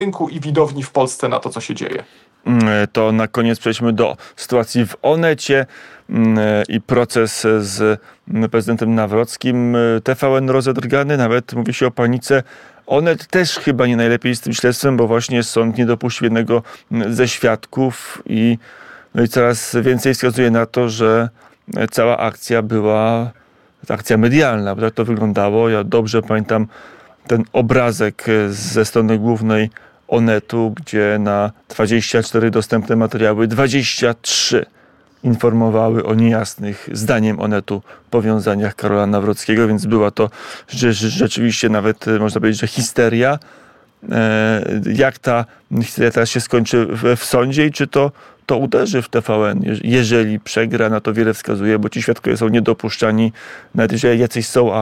rynku i widowni w Polsce na to, co się dzieje. To na koniec przejdźmy do sytuacji w Onecie i proces z prezydentem Nawrockim. TVN rozedrgany, nawet mówi się o panice. Onet też chyba nie najlepiej z tym śledztwem, bo właśnie sąd nie dopuścił jednego ze świadków i coraz więcej wskazuje na to, że cała akcja była akcja medialna, bo tak to wyglądało. Ja dobrze pamiętam ten obrazek ze strony głównej Onetu, gdzie na 24 dostępne materiały 23 informowały o niejasnych, zdaniem Onetu, powiązaniach Karola Nawrockiego, więc była to rzeczywiście nawet, można powiedzieć, że histeria. Jak ta histeria teraz się skończy w sądzie i czy to uderzy w TVN, jeżeli przegra, na to wiele wskazuje, bo ci świadkowie są niedopuszczani, nawet jeżeli jacyś są,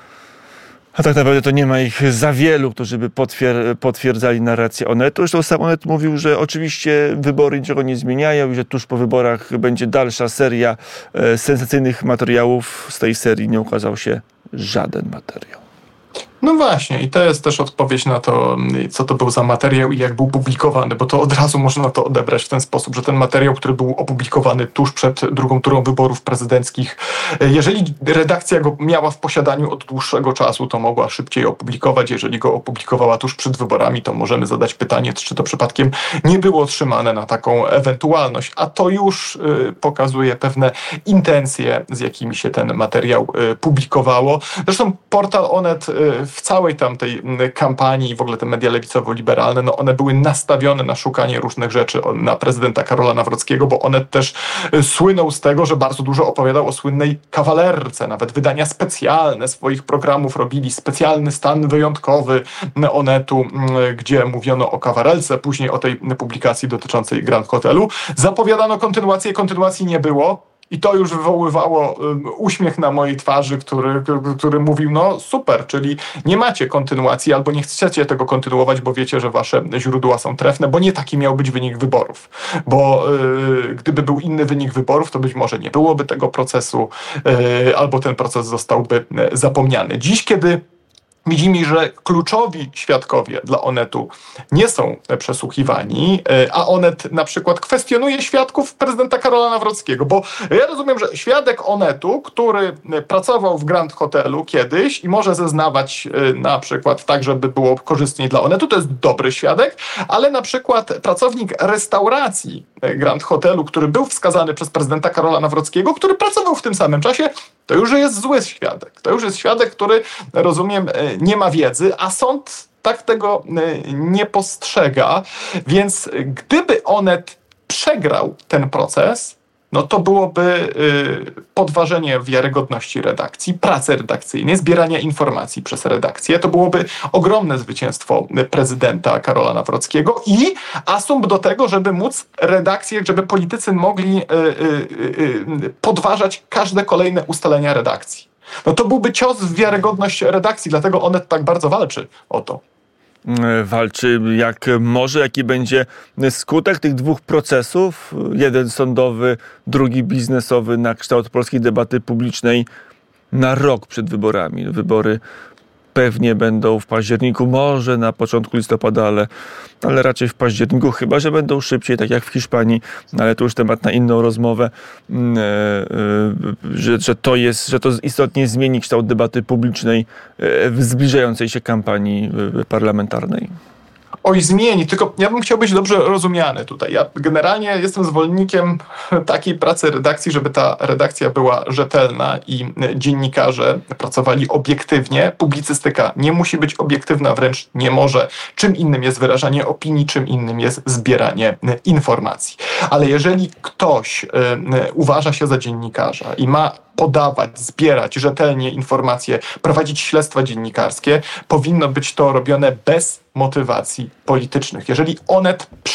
a tak naprawdę to nie ma ich za wielu, którzy by potwierdzali narrację Onetu. Zresztą sam Onet mówił, że oczywiście wybory niczego nie zmieniają i że tuż po wyborach będzie dalsza seria sensacyjnych materiałów. Z tej serii nie ukazał się żaden materiał. No właśnie, i to jest też odpowiedź na to, co to był za materiał i jak był publikowany, bo to od razu można to odebrać w ten sposób, że ten materiał, który był opublikowany tuż przed drugą turą wyborów prezydenckich, jeżeli redakcja go miała w posiadaniu od dłuższego czasu, to mogła szybciej opublikować. Jeżeli go opublikowała tuż przed wyborami, to możemy zadać pytanie, czy to przypadkiem nie było otrzymane na taką ewentualność, a to już pokazuje pewne intencje, z jakimi się ten materiał publikowało. Zresztą portal Onet w całej tamtej kampanii i w ogóle te media lewicowo-liberalne, no one były nastawione na szukanie różnych rzeczy na prezydenta Karola Nawrockiego, bo Onet też słynął z tego, że bardzo dużo opowiadał o słynnej kawalerce. Nawet wydania specjalne swoich programów robili, specjalny stan wyjątkowy Onetu, gdzie mówiono o kawalerce, później o tej publikacji dotyczącej Grand Hotelu. Zapowiadano kontynuacji nie było. I to już wywoływało uśmiech na mojej twarzy, który mówił, no super, czyli nie macie kontynuacji albo nie chcecie tego kontynuować, bo wiecie, że wasze źródła są trefne, bo nie taki miał być wynik wyborów. Bo gdyby był inny wynik wyborów, to być może nie byłoby tego procesu, albo ten proces zostałby zapomniany. Dziś, kiedy widzimy, że kluczowi świadkowie dla Onetu nie są przesłuchiwani, a Onet na przykład kwestionuje świadków prezydenta Karola Nawrockiego, bo ja rozumiem, że świadek Onetu, który pracował w Grand Hotelu kiedyś i może zeznawać na przykład tak, żeby było korzystniej dla Onetu, to jest dobry świadek, ale na przykład pracownik restauracji Grand Hotelu, który był wskazany przez prezydenta Karola Nawrockiego, który pracował w tym samym czasie, to już jest zły świadek. To już jest świadek, który, rozumiem, nie ma wiedzy, a sąd tak tego nie postrzega. Więc gdyby Onet przegrał ten proces, no to byłoby podważenie wiarygodności redakcji, pracy redakcyjnej, zbierania informacji przez redakcję. To byłoby ogromne zwycięstwo prezydenta Karola Nawrockiego i asumpt do tego, żeby móc redakcję, żeby politycy mogli podważać każde kolejne ustalenia redakcji. No to byłby cios w wiarygodność redakcji, dlatego Onet tak bardzo walczy o to. Walczy jak może, jaki będzie skutek tych dwóch procesów, jeden sądowy, drugi biznesowy, na kształt polskiej debaty publicznej na rok przed wyborami. Wybory pewnie będą w październiku, może na początku listopada, ale raczej w październiku, chyba że będą szybciej, tak jak w Hiszpanii, ale to już temat na inną rozmowę, że to istotnie zmieni kształt debaty publicznej w zbliżającej się kampanii parlamentarnej. Oj, zmieni, tylko ja bym chciał być dobrze rozumiany tutaj. Ja generalnie jestem zwolennikiem takiej pracy redakcji, żeby ta redakcja była rzetelna i dziennikarze pracowali obiektywnie. Publicystyka nie musi być obiektywna, wręcz nie może. Czym innym jest wyrażanie opinii, czym innym jest zbieranie informacji. Ale jeżeli ktoś uważa się za dziennikarza i ma podawać, zbierać rzetelnie informacje, prowadzić śledztwa dziennikarskie, powinno być to robione bez motywacji politycznych. Jeżeli Onet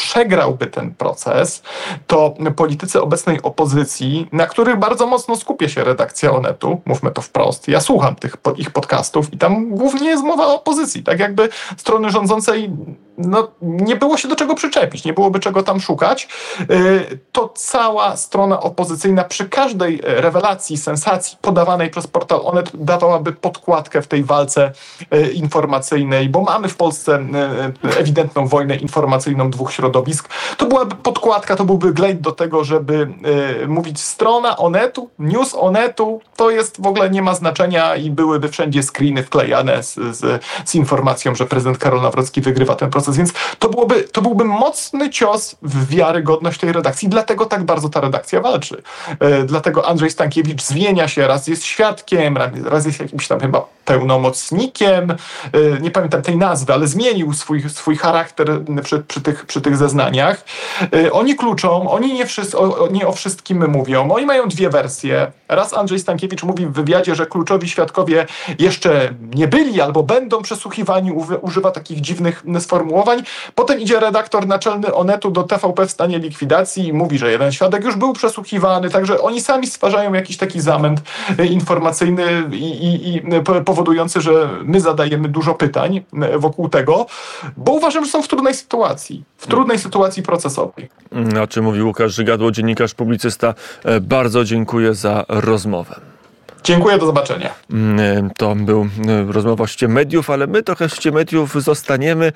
przegrałby ten proces, to politycy obecnej opozycji, na których bardzo mocno skupia się redakcja Onetu, mówmy to wprost, ja słucham ich podcastów i tam głównie jest mowa o opozycji, tak jakby strony rządzącej nie było się do czego przyczepić, nie byłoby czego tam szukać, to cała strona opozycyjna przy każdej rewelacji, sensacji podawanej przez portal Onet dawałaby podkładkę w tej walce informacyjnej, bo mamy w Polsce ewidentną wojnę informacyjną dwóch środowisk. To byłaby podkładka, to byłby glejt do tego, żeby mówić strona Onetu, news Onetu, to jest w ogóle nie ma znaczenia i byłyby wszędzie screeny wklejane z informacją, że prezydent Karol Nawrocki wygrywa ten proces. Więc to byłby mocny cios w wiarygodność tej redakcji. Dlatego tak bardzo ta redakcja walczy. Dlatego Andrzej Stankiewicz zmienia się, raz jest świadkiem, raz jest jakimś tam chyba pełnomocnikiem. Nie pamiętam tej nazwy, ale zmienił swój charakter przy tych zeznaniach. Oni kluczą, oni nie o wszystkim mówią. Oni mają dwie wersje. Raz Andrzej Stankiewicz mówi w wywiadzie, że kluczowi świadkowie jeszcze nie byli albo będą przesłuchiwani, używa takich dziwnych sformułowań. Potem idzie redaktor naczelny Onetu do TVP w stanie likwidacji i mówi, że jeden świadek już był przesłuchiwany, także oni sami stwarzają jakiś taki zamęt informacyjny i powodujący, że my zadajemy dużo pytań wokół tego, bo uważam, że są w trudnej sytuacji procesowej. O czym mówi Łukasz Żygadło, dziennikarz, publicysta. Bardzo dziękuję za rozmowę. Dziękuję, do zobaczenia. To był rozmowa o szczycie mediów, ale my trochę w szczycie mediów zostaniemy,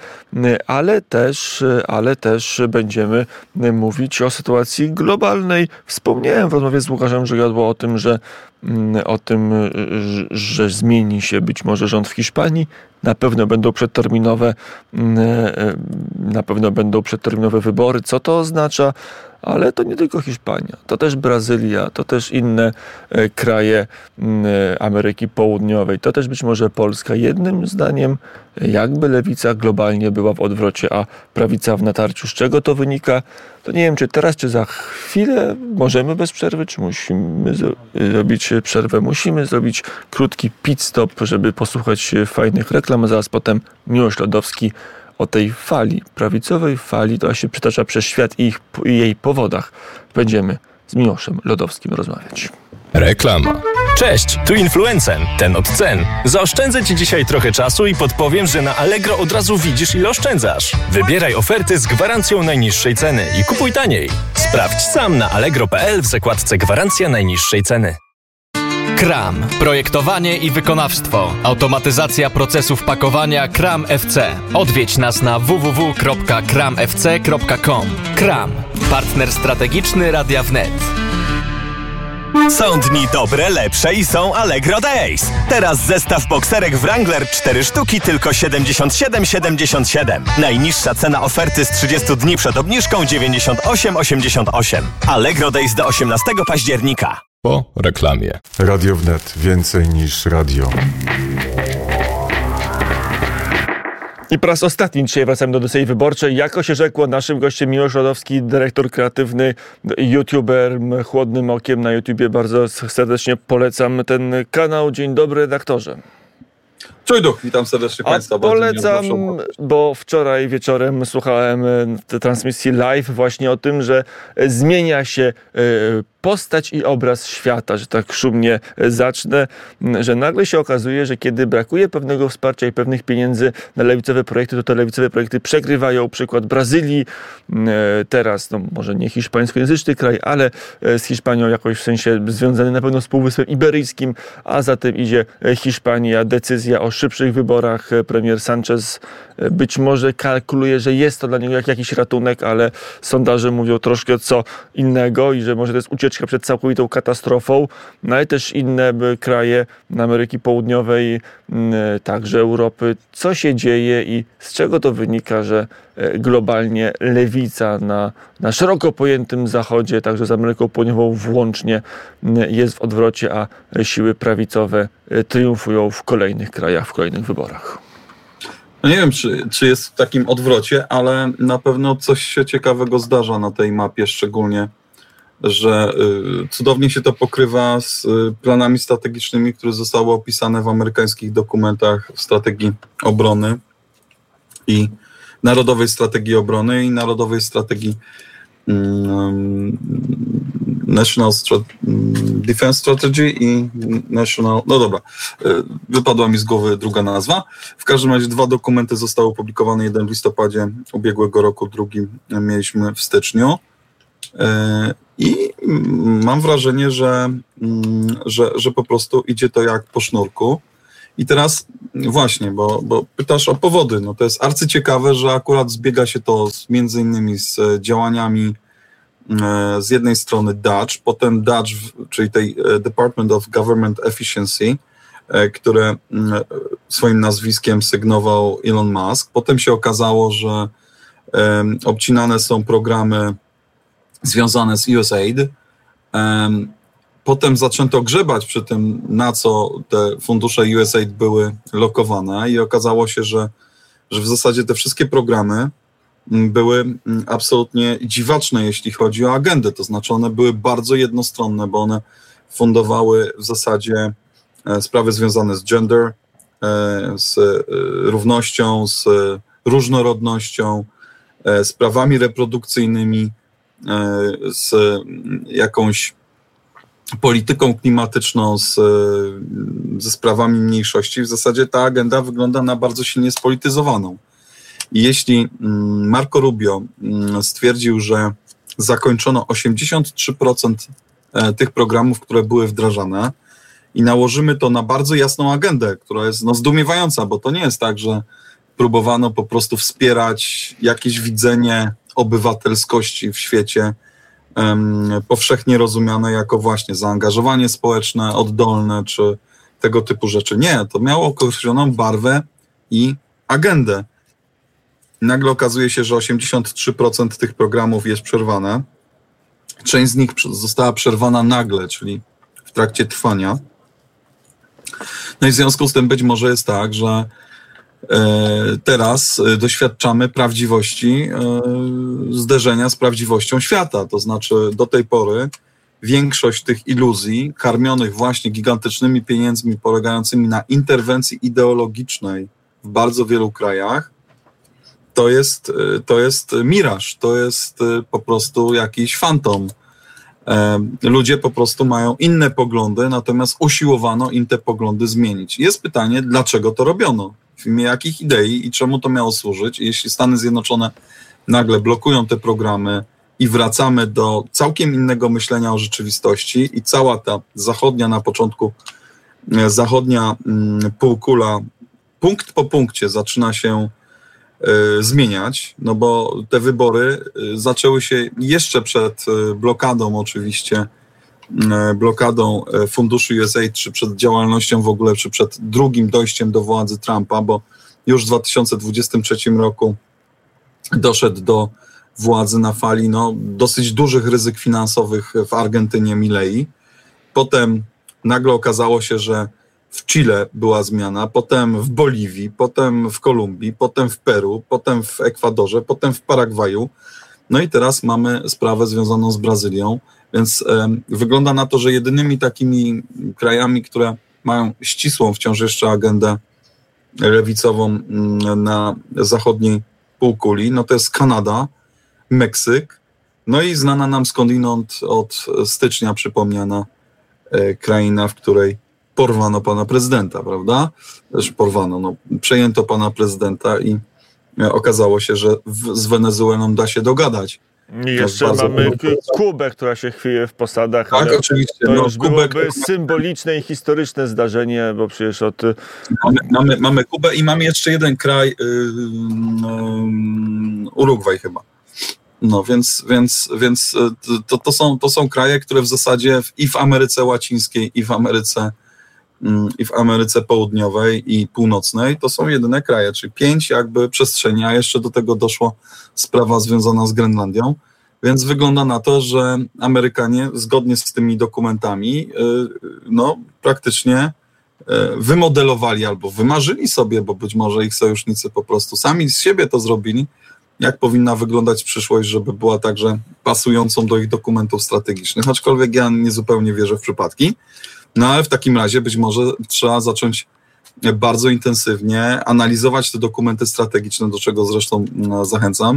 ale też będziemy mówić o sytuacji globalnej. Wspomniałem w rozmowie z Łukaszem Żygadło o tym, że zmieni się być może rząd w Hiszpanii. Na pewno będą przedterminowe wybory. Co to oznacza? Ale to nie tylko Hiszpania, to też Brazylia, to też inne kraje Ameryki Południowej, to też być może Polska. Jednym zdaniem, jakby lewica globalnie była w odwrocie, a prawica w natarciu. Z czego to wynika? To nie wiem, czy teraz, czy za chwilę możemy bez przerwy, czy musimy zrobić przerwę. Musimy zrobić krótki pit stop, żeby posłuchać fajnych reklam, a zaraz potem Miłosz Lodowski o tej fali, prawicowej fali, która się przytacza przez świat i jej powodach. Będziemy z Miłoszem Lodowskim rozmawiać. Reklama. Cześć, tu Influencen, ten od cen. Zaoszczędzę Ci dzisiaj trochę czasu i podpowiem, że na Allegro od razu widzisz, ile oszczędzasz. Wybieraj oferty z gwarancją najniższej ceny i kupuj taniej. Sprawdź sam na allegro.pl w zakładce Gwarancja najniższej ceny. KRAM. Projektowanie i wykonawstwo. Automatyzacja procesów pakowania KRAM FC. Odwiedź nas na www.kramfc.com. KRAM. Partner strategiczny Radia Wnet. Są dni dobre, lepsze i są Allegro Days. Teraz zestaw bokserek Wrangler 4 sztuki tylko 77,77. Najniższa cena oferty z 30 dni przed obniżką 98,88. Allegro Days do 18 października. Po reklamie. Radio Wnet. Więcej niż radio. I po raz ostatni dzisiaj wracamy do Dysei Wyborczej. Jako się rzekło, naszym gościem Miłosz Lodowski, dyrektor kreatywny, youtuber, chłodnym okiem na YouTubie. Bardzo serdecznie polecam ten kanał. Dzień dobry, redaktorze. Czujduch, witam serdecznie Państwa. Polecam, bo wczoraj wieczorem słuchałem transmisji live właśnie o tym, że zmienia się postać i obraz świata, że tak szumnie zacznę, że nagle się okazuje, że kiedy brakuje pewnego wsparcia i pewnych pieniędzy na lewicowe projekty, to te lewicowe projekty przegrywają. Przykład Brazylii, teraz może nie hiszpańskojęzyczny kraj, ale z Hiszpanią jakoś w sensie związany na pewno z Półwyspem Iberyjskim, a za tym idzie Hiszpania, decyzja o szybszych wyborach. Premier Sanchez być może kalkuluje, że jest to dla niego jakiś ratunek, ale sondaże mówią troszkę co innego i że może to jest ucieczka przed całkowitą katastrofą. No ale też inne kraje Ameryki Południowej, także Europy. Co się dzieje i z czego to wynika, że globalnie lewica na szeroko pojętym zachodzie, także z Ameryką Południową włącznie, jest w odwrocie, a siły prawicowe triumfują w kolejnych krajach, w kolejnych wyborach? No nie wiem, czy jest w takim odwrocie, ale na pewno coś się ciekawego zdarza na tej mapie, szczególnie, że cudownie się to pokrywa z planami strategicznymi, które zostały opisane w amerykańskich dokumentach strategii obrony i Narodowej Strategii Obrony i Narodowej Strategii National Defense Strategy i National... No dobra, wypadła mi z głowy druga nazwa. W każdym razie 2 dokumenty zostały opublikowane, jeden w listopadzie ubiegłego roku, drugi mieliśmy w styczniu. I mam wrażenie, że po prostu idzie to jak po sznurku. I teraz właśnie, bo pytasz o powody, no to jest arcyciekawe, że akurat zbiega się to między innymi z działaniami z jednej strony Dutch, potem Dutch, czyli tej Department of Government Efficiency, które swoim nazwiskiem sygnował Elon Musk. Potem się okazało, że obcinane są programy związane z USAID. Potem zaczęto grzebać przy tym, na co te fundusze USAID były lokowane i okazało się, że w zasadzie te wszystkie programy były absolutnie dziwaczne, jeśli chodzi o agendę. To znaczy one były bardzo jednostronne, bo one fundowały w zasadzie sprawy związane z gender, z równością, z różnorodnością, z prawami reprodukcyjnymi, z jakąś polityką klimatyczną, ze sprawami mniejszości. W zasadzie ta agenda wygląda na bardzo silnie spolityzowaną. I jeśli Marco Rubio stwierdził, że zakończono 83% tych programów, które były wdrażane i nałożymy to na bardzo jasną agendę, która jest zdumiewająca, bo to nie jest tak, że próbowano po prostu wspierać jakieś widzenie obywatelskości w świecie powszechnie rozumiane jako właśnie zaangażowanie społeczne, oddolne czy tego typu rzeczy. Nie, to miało określoną barwę i agendę. Nagle okazuje się, że 83% tych programów jest przerwane. Część z nich została przerwana nagle, czyli w trakcie trwania. No i w związku z tym być może jest tak, że teraz doświadczamy prawdziwości zderzenia z prawdziwością świata. To znaczy do tej pory większość tych iluzji karmionych właśnie gigantycznymi pieniędzmi polegającymi na interwencji ideologicznej w bardzo wielu krajach to jest miraż, to jest po prostu jakiś fantom. Ludzie po prostu mają inne poglądy, natomiast usiłowano im te poglądy zmienić. Jest pytanie, dlaczego to robiono? W imię jakich idei i czemu to miało służyć? I jeśli Stany Zjednoczone nagle blokują te programy i wracamy do całkiem innego myślenia o rzeczywistości i cała ta zachodnia na początku, zachodnia półkula punkt po punkcie zaczyna się zmieniać, no bo te wybory zaczęły się jeszcze przed blokadą oczywiście, blokadą funduszy USAID, czy przed działalnością w ogóle, czy przed drugim dojściem do władzy Trumpa, bo już w 2023 roku doszedł do władzy na fali dosyć dużych ryzyk finansowych w Argentynie Milei. Potem nagle okazało się, że w Chile była zmiana, potem w Boliwii, potem w Kolumbii, potem w Peru, potem w Ekwadorze, potem w Paragwaju. No i teraz mamy sprawę związaną z Brazylią, więc wygląda na to, że jedynymi takimi krajami, które mają ścisłą wciąż jeszcze agendę lewicową na zachodniej półkuli, no to jest Kanada, Meksyk, no i znana nam skądinąd od stycznia przypomniana kraina, w której porwano pana prezydenta, prawda? Też porwano, przejęto pana prezydenta i okazało się, że z Wenezuelą da się dogadać. I jeszcze mamy Kubę, która się chwieje w posadach. Tak, oczywiście. To już byłoby symboliczne i historyczne zdarzenie, bo przecież od... Mamy Kubę i mamy jeszcze jeden kraj, Urugwaj chyba. No więc to są kraje, które w zasadzie i w Ameryce Łacińskiej, i w Ameryce Południowej i Północnej to są jedyne kraje, czyli 5 jakby przestrzeni, a jeszcze do tego doszła sprawa związana z Grenlandią, więc wygląda na to, że Amerykanie zgodnie z tymi dokumentami praktycznie wymodelowali albo wymarzyli sobie, bo być może ich sojusznicy po prostu sami z siebie to zrobili, jak powinna wyglądać przyszłość, żeby była także pasującą do ich dokumentów strategicznych, aczkolwiek ja nie zupełnie wierzę w przypadki. No ale w takim razie być może trzeba zacząć bardzo intensywnie analizować te dokumenty strategiczne, do czego zresztą zachęcam.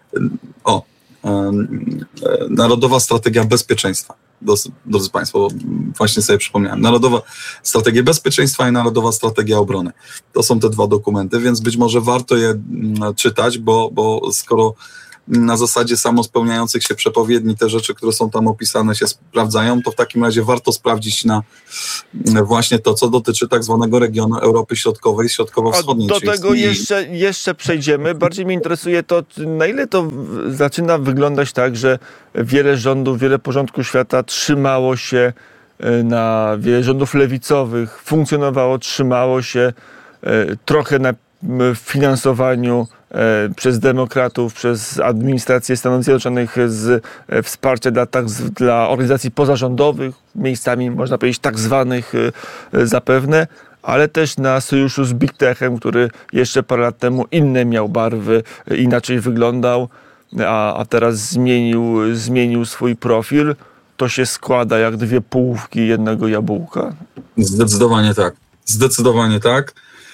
Narodowa Strategia Bezpieczeństwa. Drodzy Państwo, właśnie sobie przypomniałem. Narodowa Strategia Bezpieczeństwa i Narodowa Strategia Obrony. To są te dwa dokumenty, więc być może warto je czytać, bo skoro na zasadzie samospełniających się przepowiedni te rzeczy, które są tam opisane, się sprawdzają, to w takim razie warto sprawdzić na właśnie to, co dotyczy tak zwanego regionu Europy Środkowej, Środkowo-Wschodniej. Do tego jeszcze przejdziemy. Bardziej mnie interesuje to, na ile to zaczyna wyglądać tak, że wiele rządów, wiele porządków świata trzymało się wiele rządów lewicowych, funkcjonowało, trzymało się trochę na finansowaniu przez demokratów, przez administrację Stanów Zjednoczonych z wsparcia dla organizacji pozarządowych, miejscami można powiedzieć tak zwanych zapewne, ale też na sojuszu z Big Techem, który jeszcze parę lat temu inne miał barwy, inaczej wyglądał, a teraz zmienił swój profil. To się składa jak dwie półki jednego jabłka? Zdecydowanie tak. Zdecydowanie tak.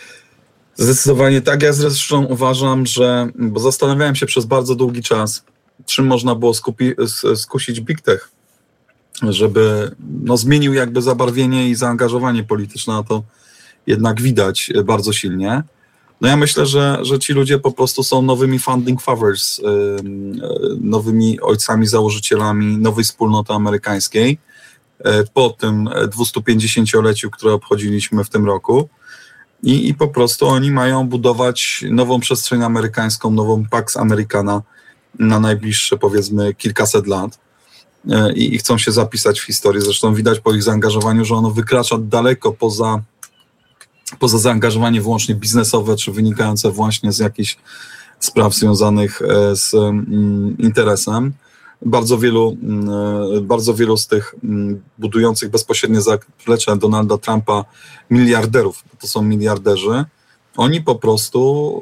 Ja zresztą uważam, bo zastanawiałem się przez bardzo długi czas, czym można było skusić Big Tech, żeby zmienił jakby zabarwienie i zaangażowanie polityczne, a to jednak widać bardzo silnie. Ja myślę, że ci ludzie po prostu są nowymi founding fathers, nowymi ojcami, założycielami nowej wspólnoty amerykańskiej po tym 250-leciu, które obchodziliśmy w tym roku. I po prostu oni mają budować nową przestrzeń amerykańską, nową Pax Americana na najbliższe, powiedzmy, kilkaset lat. I chcą się zapisać w historii. Zresztą widać po ich zaangażowaniu, że ono wykracza daleko poza zaangażowanie wyłącznie biznesowe, czy wynikające właśnie z jakichś spraw związanych z interesem. Bardzo wielu z tych budujących bezpośrednie zaplecze Donalda Trumpa miliarderów, to są miliarderzy, oni po prostu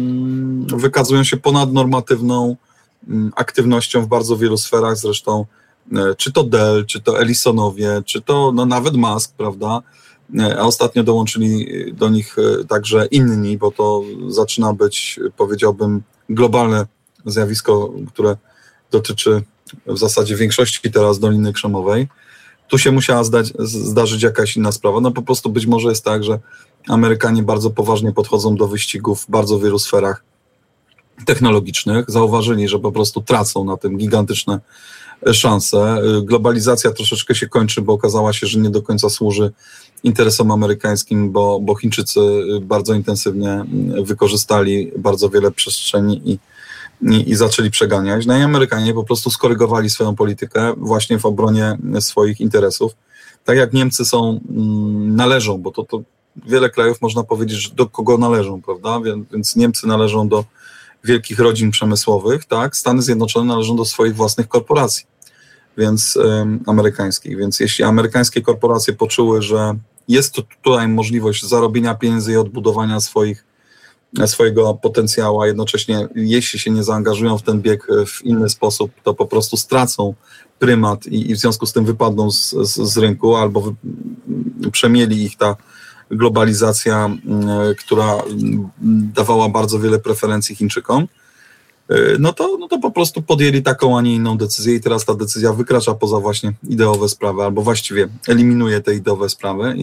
wykazują się ponadnormatywną aktywnością w bardzo wielu sferach, zresztą czy to Dell, czy to Ellisonowie, czy to nawet Musk, prawda, a ostatnio dołączyli do nich także inni, bo to zaczyna być, powiedziałbym, globalne zjawisko, które dotyczy w zasadzie większości teraz Doliny Krzemowej. Tu się musiała zdarzyć jakaś inna sprawa. Po prostu być może jest tak, że Amerykanie bardzo poważnie podchodzą do wyścigów w bardzo wielu sferach technologicznych. Zauważyli, że po prostu tracą na tym gigantyczne szanse. Globalizacja troszeczkę się kończy, bo okazała się, że nie do końca służy interesom amerykańskim, bo Chińczycy bardzo intensywnie wykorzystali bardzo wiele przestrzeni i zaczęli przeganiać. I Amerykanie po prostu skorygowali swoją politykę właśnie w obronie swoich interesów. Tak jak Niemcy należą, bo to wiele krajów można powiedzieć, że do kogo należą, prawda? Więc Niemcy należą do wielkich rodzin przemysłowych, tak? Stany Zjednoczone należą do swoich własnych korporacji, więc amerykańskich. Więc jeśli amerykańskie korporacje poczuły, że jest tutaj możliwość zarobienia pieniędzy i odbudowania swojego potencjału, a jednocześnie jeśli się nie zaangażują w ten bieg w inny sposób, to po prostu stracą prymat i w związku z tym wypadną z rynku albo przemieli ich ta globalizacja, która dawała bardzo wiele preferencji Chińczykom, no to po prostu podjęli taką, a nie inną decyzję i teraz ta decyzja wykracza poza właśnie ideowe sprawy, albo właściwie eliminuje te ideowe sprawy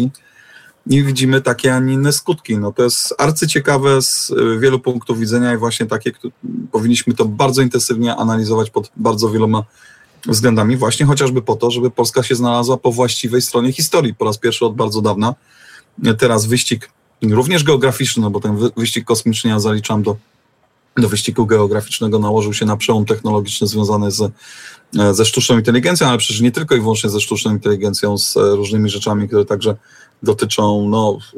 i widzimy takie, a nie inne skutki. To jest arcyciekawe z wielu punktów widzenia i właśnie takie, powinniśmy to bardzo intensywnie analizować pod bardzo wieloma względami, właśnie chociażby po to, żeby Polska się znalazła po właściwej stronie historii po raz pierwszy od bardzo dawna. Teraz wyścig również geograficzny, bo ten wyścig kosmiczny ja zaliczam do wyścigu geograficznego, nałożył się na przełom technologiczny związany ze sztuczną inteligencją, ale przecież nie tylko i wyłącznie ze sztuczną inteligencją, z różnymi rzeczami, które także dotyczą,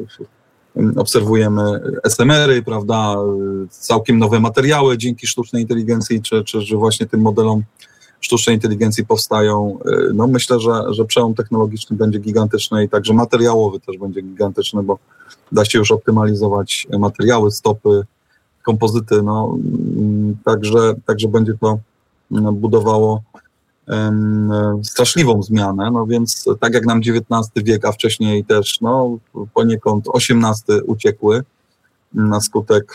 obserwujemy SMR-y, prawda, całkiem nowe materiały dzięki sztucznej inteligencji, czy właśnie tym modelom sztucznej inteligencji powstają. Myślę, że przełom technologiczny będzie gigantyczny i także materiałowy też będzie gigantyczny, bo da się już optymalizować materiały, stopy, kompozyty, także będzie to budowało straszliwą zmianę, no więc tak jak nam XIX wiek, a wcześniej też no, poniekąd XVIII uciekły na skutek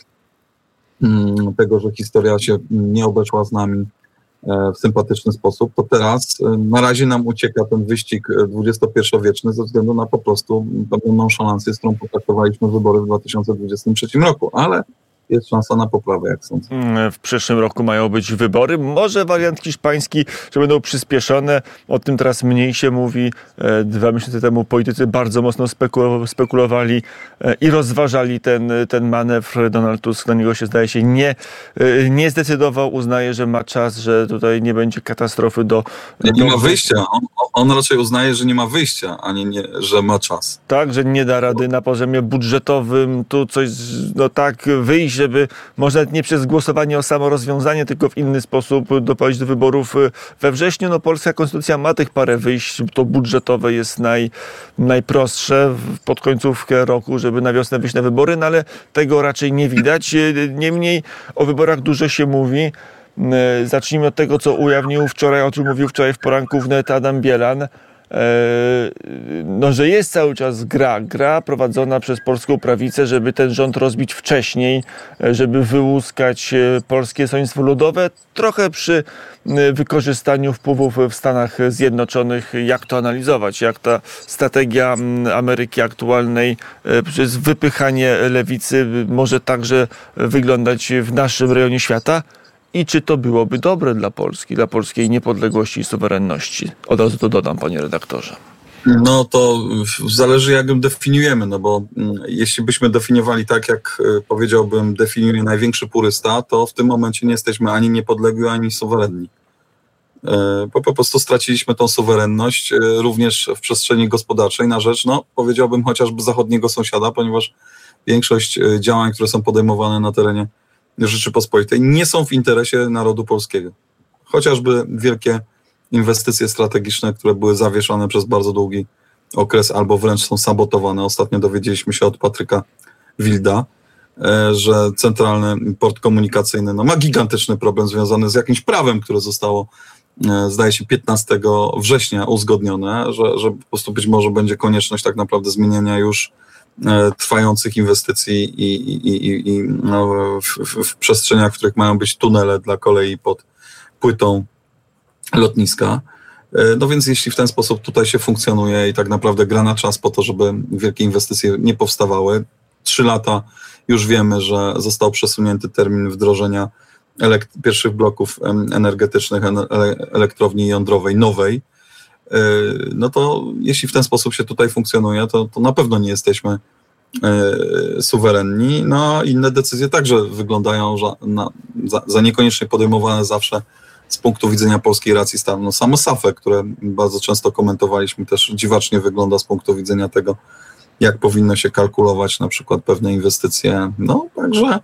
tego, że historia się nie obeszła z nami w sympatyczny sposób, to teraz na razie nam ucieka ten wyścig XXI-wieczny ze względu na po prostu pewną nonszalancję, z którą potraktowaliśmy wybory w 2023 roku, ale jest szansa na poprawę, jak sądzę. W przyszłym roku mają być wybory. Może wariant hiszpański, że będą przyspieszone. O tym teraz mniej się mówi. 2 miesiące temu politycy bardzo mocno spekulowali i rozważali ten manewr. Donald Tusk na niego się, zdaje się, nie zdecydował. Uznaje, że ma czas, że tutaj nie będzie katastrofy Nie ma wyjścia. On raczej uznaje, że nie ma wyjścia, a nie, że ma czas. Tak, że nie da rady na poziomie budżetowym tu coś, no tak, wyjść, żeby może nie przez głosowanie o samo rozwiązanie, tylko w inny sposób doprowadzić do wyborów we wrześniu. No polska konstytucja ma tych parę wyjść, to budżetowe jest najprostsze pod końcówkę roku, żeby na wiosnę wyjść na wybory, no ale tego raczej nie widać. Niemniej o wyborach dużo się mówi. Zacznijmy od tego, co ujawnił wczoraj, o czym mówił wczoraj w poranku wnet Adam Bielan. No, że jest cały czas gra prowadzona przez polską prawicę, żeby ten rząd rozbić wcześniej, żeby wyłuskać Polskie Stronnictwo Ludowe, trochę przy wykorzystaniu wpływów w Stanach Zjednoczonych. Jak to analizować? Jak ta strategia Ameryki aktualnej przez wypychanie lewicy może także wyglądać w naszym rejonie świata? I czy to byłoby dobre dla Polski, dla polskiej niepodległości i suwerenności? Od razu to dodam, panie redaktorze. No to zależy, jak ją definiujemy, no bo jeśli byśmy definiowali tak, jak powiedziałbym, definiuje największy purysta, to w tym momencie nie jesteśmy ani niepodlegli, ani suwerenni. Po prostu straciliśmy tą suwerenność również w przestrzeni gospodarczej na rzecz, no powiedziałbym, chociażby zachodniego sąsiada, ponieważ większość działań, które są podejmowane na terenie Rzeczypospolitej, nie są w interesie narodu polskiego. Chociażby wielkie inwestycje strategiczne, które były zawieszone przez bardzo długi okres albo wręcz są sabotowane. Ostatnio dowiedzieliśmy się od Patryka Wilda, że centralny port komunikacyjny ma gigantyczny problem związany z jakimś prawem, które zostało, zdaje się, 15 września uzgodnione, że po prostu być może będzie konieczność tak naprawdę zmieniania już trwających inwestycji i w przestrzeniach, w których mają być tunele dla kolei pod płytą lotniska. No więc jeśli w ten sposób tutaj się funkcjonuje i tak naprawdę gra na czas po to, żeby wielkie inwestycje nie powstawały, 3 lata już wiemy, że został przesunięty termin wdrożenia pierwszych bloków energetycznych elektrowni jądrowej nowej, no to jeśli w ten sposób się tutaj funkcjonuje, to na pewno nie jesteśmy suwerenni. No inne decyzje także wyglądają za niekoniecznie podejmowane zawsze z punktu widzenia polskiej racji stanu. No samo SAFE, które bardzo często komentowaliśmy, też dziwacznie wygląda z punktu widzenia tego, jak powinno się kalkulować na przykład pewne inwestycje. No także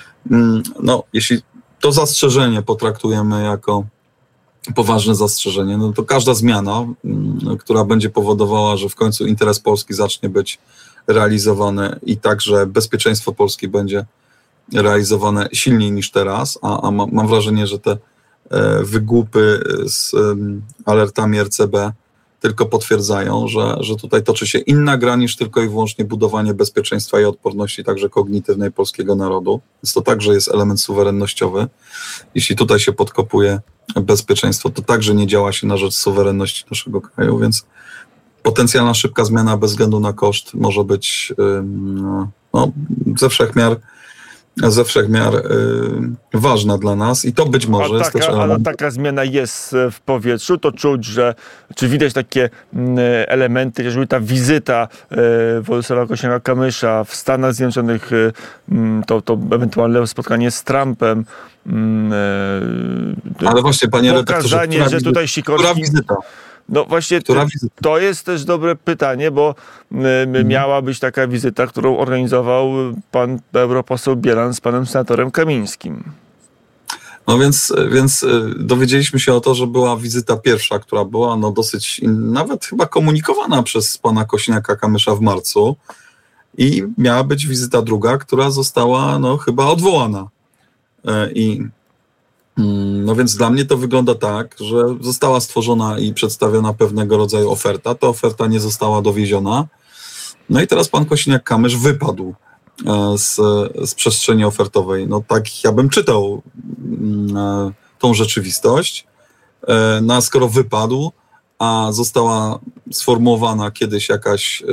jeśli to zastrzeżenie potraktujemy jako poważne zastrzeżenie, no to każda zmiana, która będzie powodowała, że w końcu interes Polski zacznie być realizowany i także bezpieczeństwo Polski będzie realizowane silniej niż teraz, a mam wrażenie, że te wygłupy z alertami RCB tylko potwierdzają, że tutaj toczy się inna gra niż tylko i wyłącznie budowanie bezpieczeństwa i odporności także kognitywnej polskiego narodu. Więc to także jest element suwerennościowy. Jeśli tutaj się podkopuje bezpieczeństwo, to także nie działa się na rzecz suwerenności naszego kraju, więc potencjalna szybka zmiana bez względu na koszt może być ze wszech miar ważna dla nas i to być może jest też element. Ale taka zmiana jest w powietrzu, to czuć, czy widać takie elementy, jeżeli ta wizyta Władysława Kosiniaka-Kamysza w Stanach Zjednoczonych, to ewentualne spotkanie z Trumpem, ale właśnie, panie redaktorze, pokazanie, że tutaj Sikorski... wizyta? No właśnie, to jest też dobre pytanie, bo miała być taka wizyta, którą organizował pan europoseł Bielan z panem senatorem Kamińskim. No więc dowiedzieliśmy się o to, że była wizyta pierwsza, która była dosyć nawet chyba komunikowana przez pana Kosiniaka-Kamysza w marcu i miała być wizyta druga, która została chyba odwołana. I No więc dla mnie to wygląda tak, że została stworzona i przedstawiona pewnego rodzaju oferta. Ta oferta nie została dowieziona. No i teraz pan Kosiniak-Kamysz wypadł z przestrzeni ofertowej. No tak ja bym czytał tą rzeczywistość. No a skoro wypadł, a została sformułowana kiedyś jakaś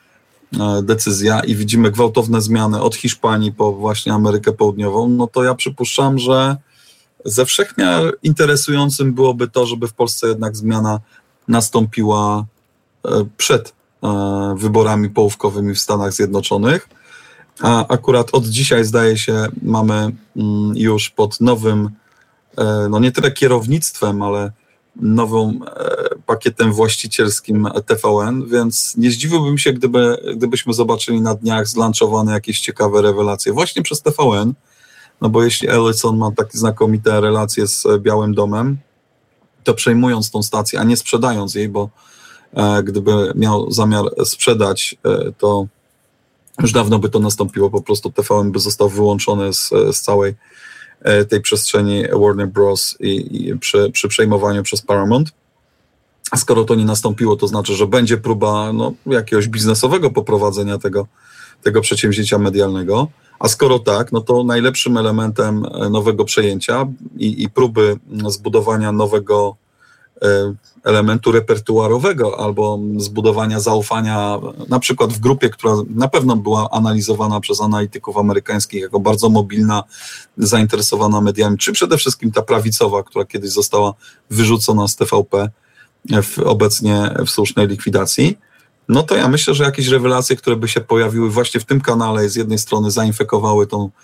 decyzja i widzimy gwałtowne zmiany od Hiszpanii po właśnie Amerykę Południową, no to ja przypuszczam, że ze wszechmiar interesującym byłoby to, żeby w Polsce jednak zmiana nastąpiła przed wyborami połówkowymi w Stanach Zjednoczonych, a akurat od dzisiaj zdaje się mamy już pod nowym, no nie tyle kierownictwem, ale nowym pakietem właścicielskim TVN, więc nie zdziwiłbym się, gdybyśmy zobaczyli na dniach zlanczowane jakieś ciekawe rewelacje właśnie przez TVN, no bo jeśli Ellison ma takie znakomite relacje z Białym Domem, to przejmując tą stację, a nie sprzedając jej, bo gdyby miał zamiar sprzedać, to już dawno by to nastąpiło, po prostu TVN by został wyłączony z całej tej przestrzeni Warner Bros. i przy przejmowaniu przez Paramount. A skoro to nie nastąpiło, to znaczy, że będzie próba jakiegoś biznesowego poprowadzenia tego przedsięwzięcia medialnego. A skoro tak, no to najlepszym elementem nowego przejęcia i próby zbudowania nowego elementu repertuarowego albo zbudowania zaufania, na przykład w grupie, która na pewno była analizowana przez analityków amerykańskich jako bardzo mobilna, zainteresowana mediami, czy przede wszystkim ta prawicowa, która kiedyś została wyrzucona z TVP, obecnie w słusznej likwidacji, no to ja myślę, że jakieś rewelacje, które by się pojawiły właśnie w tym kanale, z jednej strony zainfekowały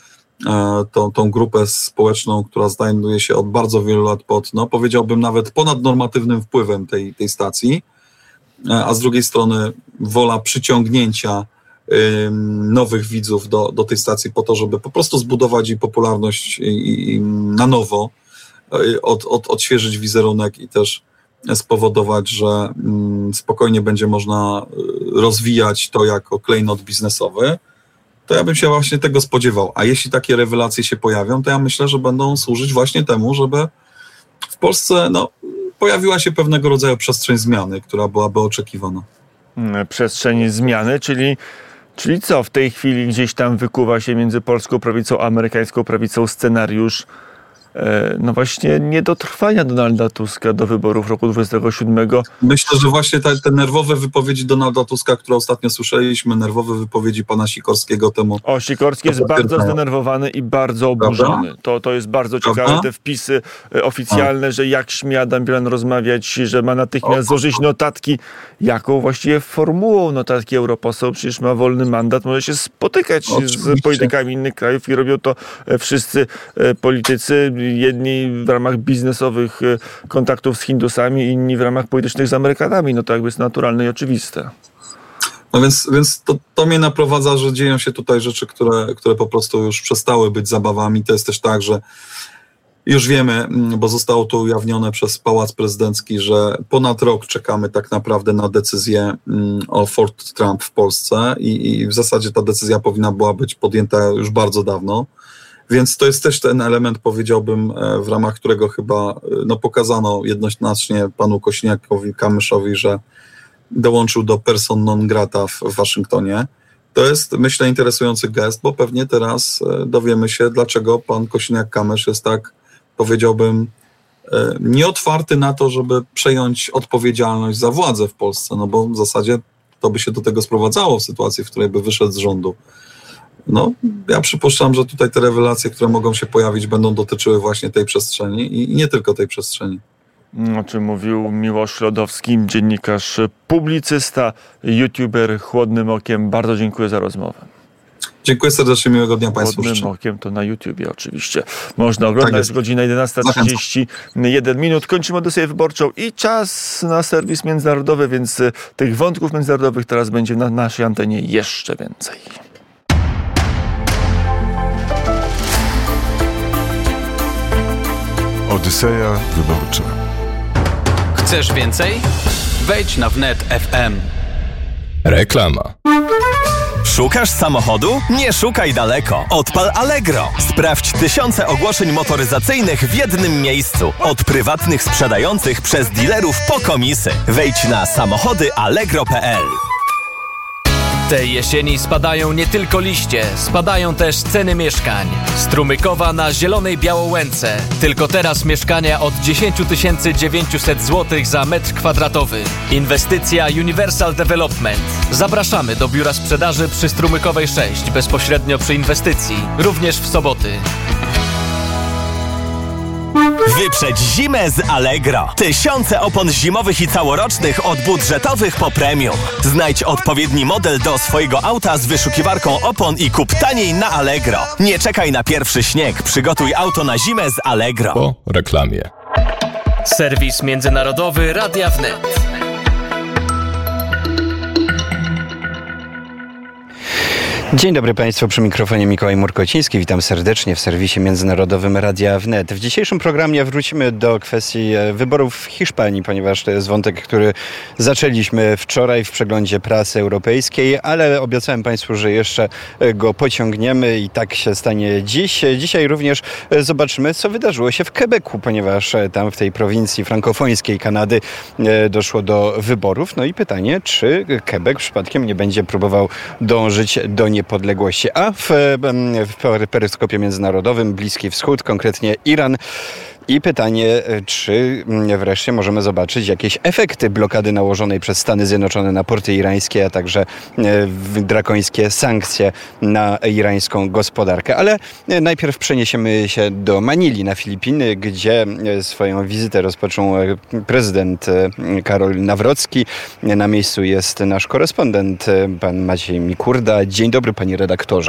tą grupę społeczną, która znajduje się od bardzo wielu lat pod, powiedziałbym nawet ponadnormatywnym wpływem tej stacji, a z drugiej strony wola przyciągnięcia nowych widzów do tej stacji po to, żeby po prostu zbudować jej popularność i na nowo, odświeżyć wizerunek i też spowodować, że spokojnie będzie można rozwijać to jako klejnot biznesowy, to ja bym się właśnie tego spodziewał. A jeśli takie rewelacje się pojawią, to ja myślę, że będą służyć właśnie temu, żeby w Polsce pojawiła się pewnego rodzaju przestrzeń zmiany, która byłaby oczekiwana. Przestrzeń zmiany, czyli co? W tej chwili gdzieś tam wykuwa się między polską prawicą a amerykańską prawicą scenariusz właśnie niedotrwania Donalda Tuska do wyborów roku 27. Myślę, że właśnie te nerwowe wypowiedzi Donalda Tuska, które ostatnio słyszeliśmy, nerwowe wypowiedzi pana Sikorskiego temu... Sikorski jest bardzo zdenerwowany i bardzo oburzony. To jest bardzo ciekawe, te wpisy oficjalne, że jak śmie Adam Bielan rozmawiać, że ma natychmiast złożyć notatki. Jaką właściwie formułą notatki europoseł? Przecież ma wolny mandat, może się spotykać z politykami innych krajów i robią to wszyscy politycy. Jedni w ramach biznesowych kontaktów z Hindusami, inni w ramach politycznych z Amerykanami. To jakby jest naturalne i oczywiste. No więc to mnie naprowadza, że dzieją się tutaj rzeczy, które po prostu już przestały być zabawami. To jest też tak, że już wiemy, bo zostało to ujawnione przez Pałac Prezydencki, że ponad rok czekamy tak naprawdę na decyzję o Fort Trump w Polsce i w zasadzie ta decyzja powinna była być podjęta już bardzo dawno. Więc to jest też ten element, powiedziałbym, w ramach którego chyba pokazano jednoznacznie panu Kosiniakowi-Kamyszowi, że dołączył do person non grata w Waszyngtonie. To jest, myślę, interesujący gest, bo pewnie teraz dowiemy się, dlaczego pan Kosiniak-Kamysz jest tak, powiedziałbym, nieotwarty na to, żeby przejąć odpowiedzialność za władzę w Polsce, bo w zasadzie to by się do tego sprowadzało w sytuacji, w której by wyszedł z rządu. Ja przypuszczam, że tutaj te rewelacje, które mogą się pojawić, będą dotyczyły właśnie tej przestrzeni i nie tylko tej przestrzeni. O czym mówił Miłosz Lodowski, dziennikarz, publicysta, youtuber Chłodnym Okiem. Bardzo dziękuję za rozmowę. Dziękuję serdecznie, miłego dnia Państwu. Chłodnym Okiem to na YouTubie oczywiście. Można oglądać, godzina 11:31 minut. Kończymy Odyseję Wyborczą i czas na serwis międzynarodowy, więc tych wątków międzynarodowych teraz będzie na naszej antenie jeszcze więcej. Odyseja Wyborcza. Chcesz więcej? Wejdź na wnet FM. Reklama. Szukasz samochodu? Nie szukaj daleko. Odpal Allegro. Sprawdź tysiące ogłoszeń motoryzacyjnych w jednym miejscu. Od prywatnych sprzedających przez dealerów po komisy. Wejdź na samochodyallegro.pl. Tej jesieni spadają nie tylko liście, spadają też ceny mieszkań. Strumykowa na Zielonej Białołęce. Tylko teraz mieszkania od 10 900 zł za metr kwadratowy. Inwestycja Universal Development. Zapraszamy do biura sprzedaży przy Strumykowej 6, bezpośrednio przy inwestycji. Również w soboty. Wyprzedź zimę z Allegro. Tysiące opon zimowych i całorocznych od budżetowych po premium. Znajdź odpowiedni model do swojego auta z wyszukiwarką opon i kup taniej na Allegro. Nie czekaj na pierwszy śnieg. Przygotuj auto na zimę z Allegro. Po reklamie. Serwis międzynarodowy Radia Wnet. Dzień dobry Państwu, przy mikrofonie Mikołaj Murkociński. Witam serdecznie w serwisie międzynarodowym Radia Wnet. W dzisiejszym programie wrócimy do kwestii wyborów w Hiszpanii, ponieważ to jest wątek, który zaczęliśmy wczoraj w przeglądzie prasy europejskiej, ale obiecałem Państwu, że jeszcze go pociągniemy i tak się stanie dziś. Dzisiaj również zobaczymy, co wydarzyło się w Quebecu, ponieważ tam w tej prowincji frankofońskiej Kanady doszło do wyborów. No i pytanie, czy Quebec przypadkiem nie będzie próbował dążyć do niepodległości. A w peryskopie międzynarodowym Bliski Wschód, konkretnie Iran. I pytanie, czy wreszcie możemy zobaczyć jakieś efekty blokady nałożonej przez Stany Zjednoczone na porty irańskie, a także drakońskie sankcje na irańską gospodarkę. Ale najpierw przeniesiemy się do Manili na Filipiny, gdzie swoją wizytę rozpoczął prezydent Karol Nawrocki. Na miejscu jest nasz korespondent, pan Maciej Mikurda. Dzień dobry, panie redaktorze.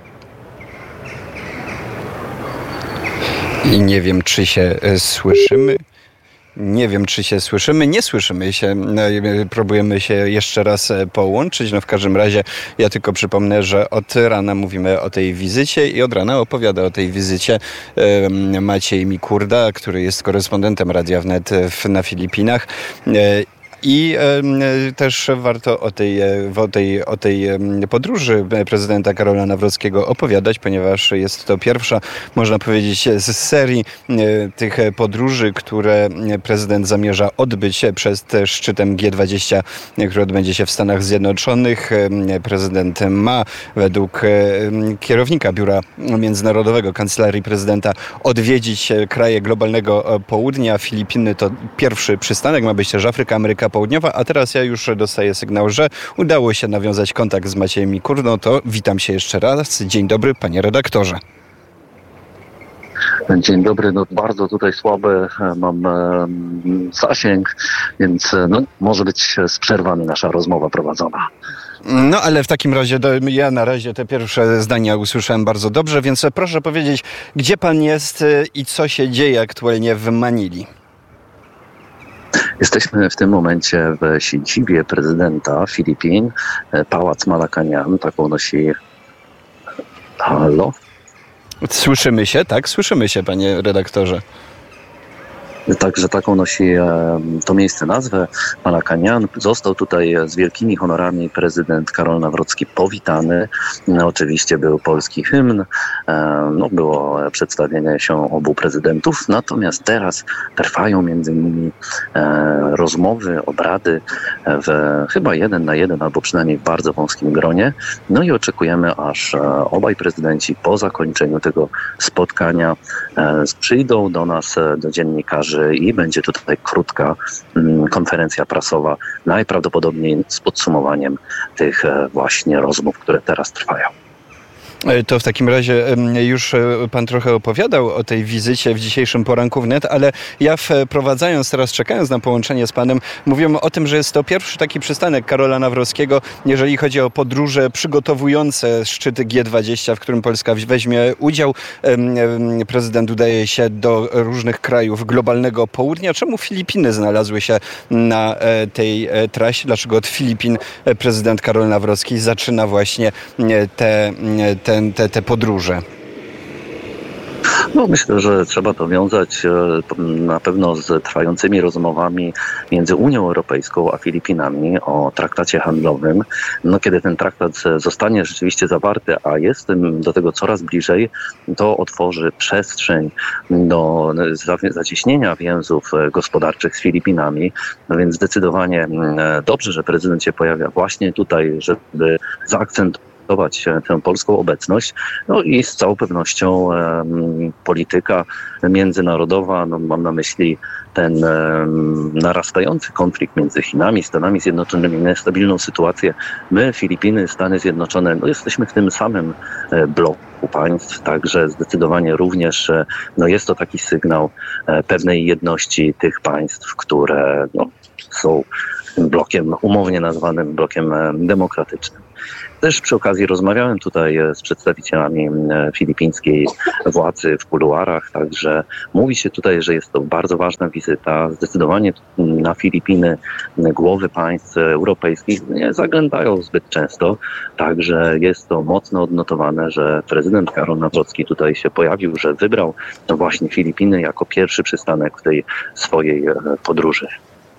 I nie wiem, czy się słyszymy. Nie słyszymy się. Próbujemy się jeszcze raz połączyć. No w każdym razie ja tylko przypomnę, że od rana mówimy o tej wizycie i od rana opowiada o tej wizycie Maciej Mikurda, który jest korespondentem Radia Wnet na Filipinach. I też warto o tej podróży prezydenta Karola Nawrockiego opowiadać, która jest to pierwsza, można powiedzieć, z serii tych podróży, które prezydent zamierza odbyć przed szczytem G20, który odbędzie się w Stanach Zjednoczonych. Prezydent ma według kierownika Biura Międzynarodowego Kancelarii Prezydenta odwiedzić kraje globalnego południa. Filipiny to pierwszy przystanek, ma być też Afryka, Ameryka Południowa, a teraz ja już dostaję sygnał, że udało się nawiązać kontakt z Maciejem Mikurdą, to witam się jeszcze raz. Dzień dobry, panie redaktorze. Dzień dobry, no bardzo tutaj słaby mam zasięg, więc może być przerwana nasza rozmowa prowadzona. No ale w takim razie ja na razie te pierwsze zdania usłyszałem bardzo dobrze, więc proszę powiedzieć, gdzie pan jest i co się dzieje aktualnie w Manili? Jesteśmy w tym momencie w siedzibie prezydenta Filipin, Pałac Malacañang, taką nosi... Halo? Słyszymy się, tak? Słyszymy się, panie redaktorze. Także taką nosi to miejsce nazwę. Malacañang. Został tutaj z wielkimi honorami prezydent Karol Nawrocki powitany. Oczywiście był polski hymn, było przedstawienie się obu prezydentów. Natomiast teraz trwają między nimi rozmowy, obrady w chyba 1 na 1, albo przynajmniej w bardzo wąskim gronie. No i oczekujemy, aż obaj prezydenci po zakończeniu tego spotkania przyjdą do nas, do dziennikarzy, i będzie tutaj krótka konferencja prasowa, najprawdopodobniej z podsumowaniem tych właśnie rozmów, które teraz trwają. To w takim razie już pan trochę opowiadał o tej wizycie w dzisiejszym poranku wnet, ale ja wprowadzając teraz, czekając na połączenie z panem, mówiłem o tym, że jest to pierwszy taki przystanek Karola Nawrockiego, jeżeli chodzi o podróże przygotowujące szczyt G20, w którym Polska weźmie udział. Prezydent udaje się do różnych krajów globalnego południa. Czemu Filipiny znalazły się na tej trasie? Dlaczego od Filipin prezydent Karol Nawrocki zaczyna właśnie te podróże? No, myślę, że trzeba to wiązać na pewno z trwającymi rozmowami między Unią Europejską a Filipinami o traktacie handlowym. No, kiedy ten traktat zostanie rzeczywiście zawarty, a jest do tego coraz bliżej, to otworzy przestrzeń do zacieśnienia więzów gospodarczych z Filipinami. No więc zdecydowanie dobrze, że prezydent się pojawia właśnie tutaj, żeby zaakcentować tę polską obecność. No i z całą pewnością polityka międzynarodowa, no mam na myśli ten narastający konflikt między Chinami, Stanami Zjednoczonymi, niestabilną sytuację. My, Filipiny, Stany Zjednoczone, no jesteśmy w tym samym bloku państw, także zdecydowanie również jest to taki sygnał pewnej jedności tych państw, które są blokiem umownie nazwanym blokiem demokratycznym. Też przy okazji rozmawiałem tutaj z przedstawicielami filipińskiej władzy w kuluarach, także mówi się tutaj, że jest to bardzo ważna wizyta. Zdecydowanie na Filipiny głowy państw europejskich nie zaglądają zbyt często, także jest to mocno odnotowane, że prezydent Karol Nawrocki tutaj się pojawił, że wybrał właśnie Filipiny jako pierwszy przystanek w tej swojej podróży.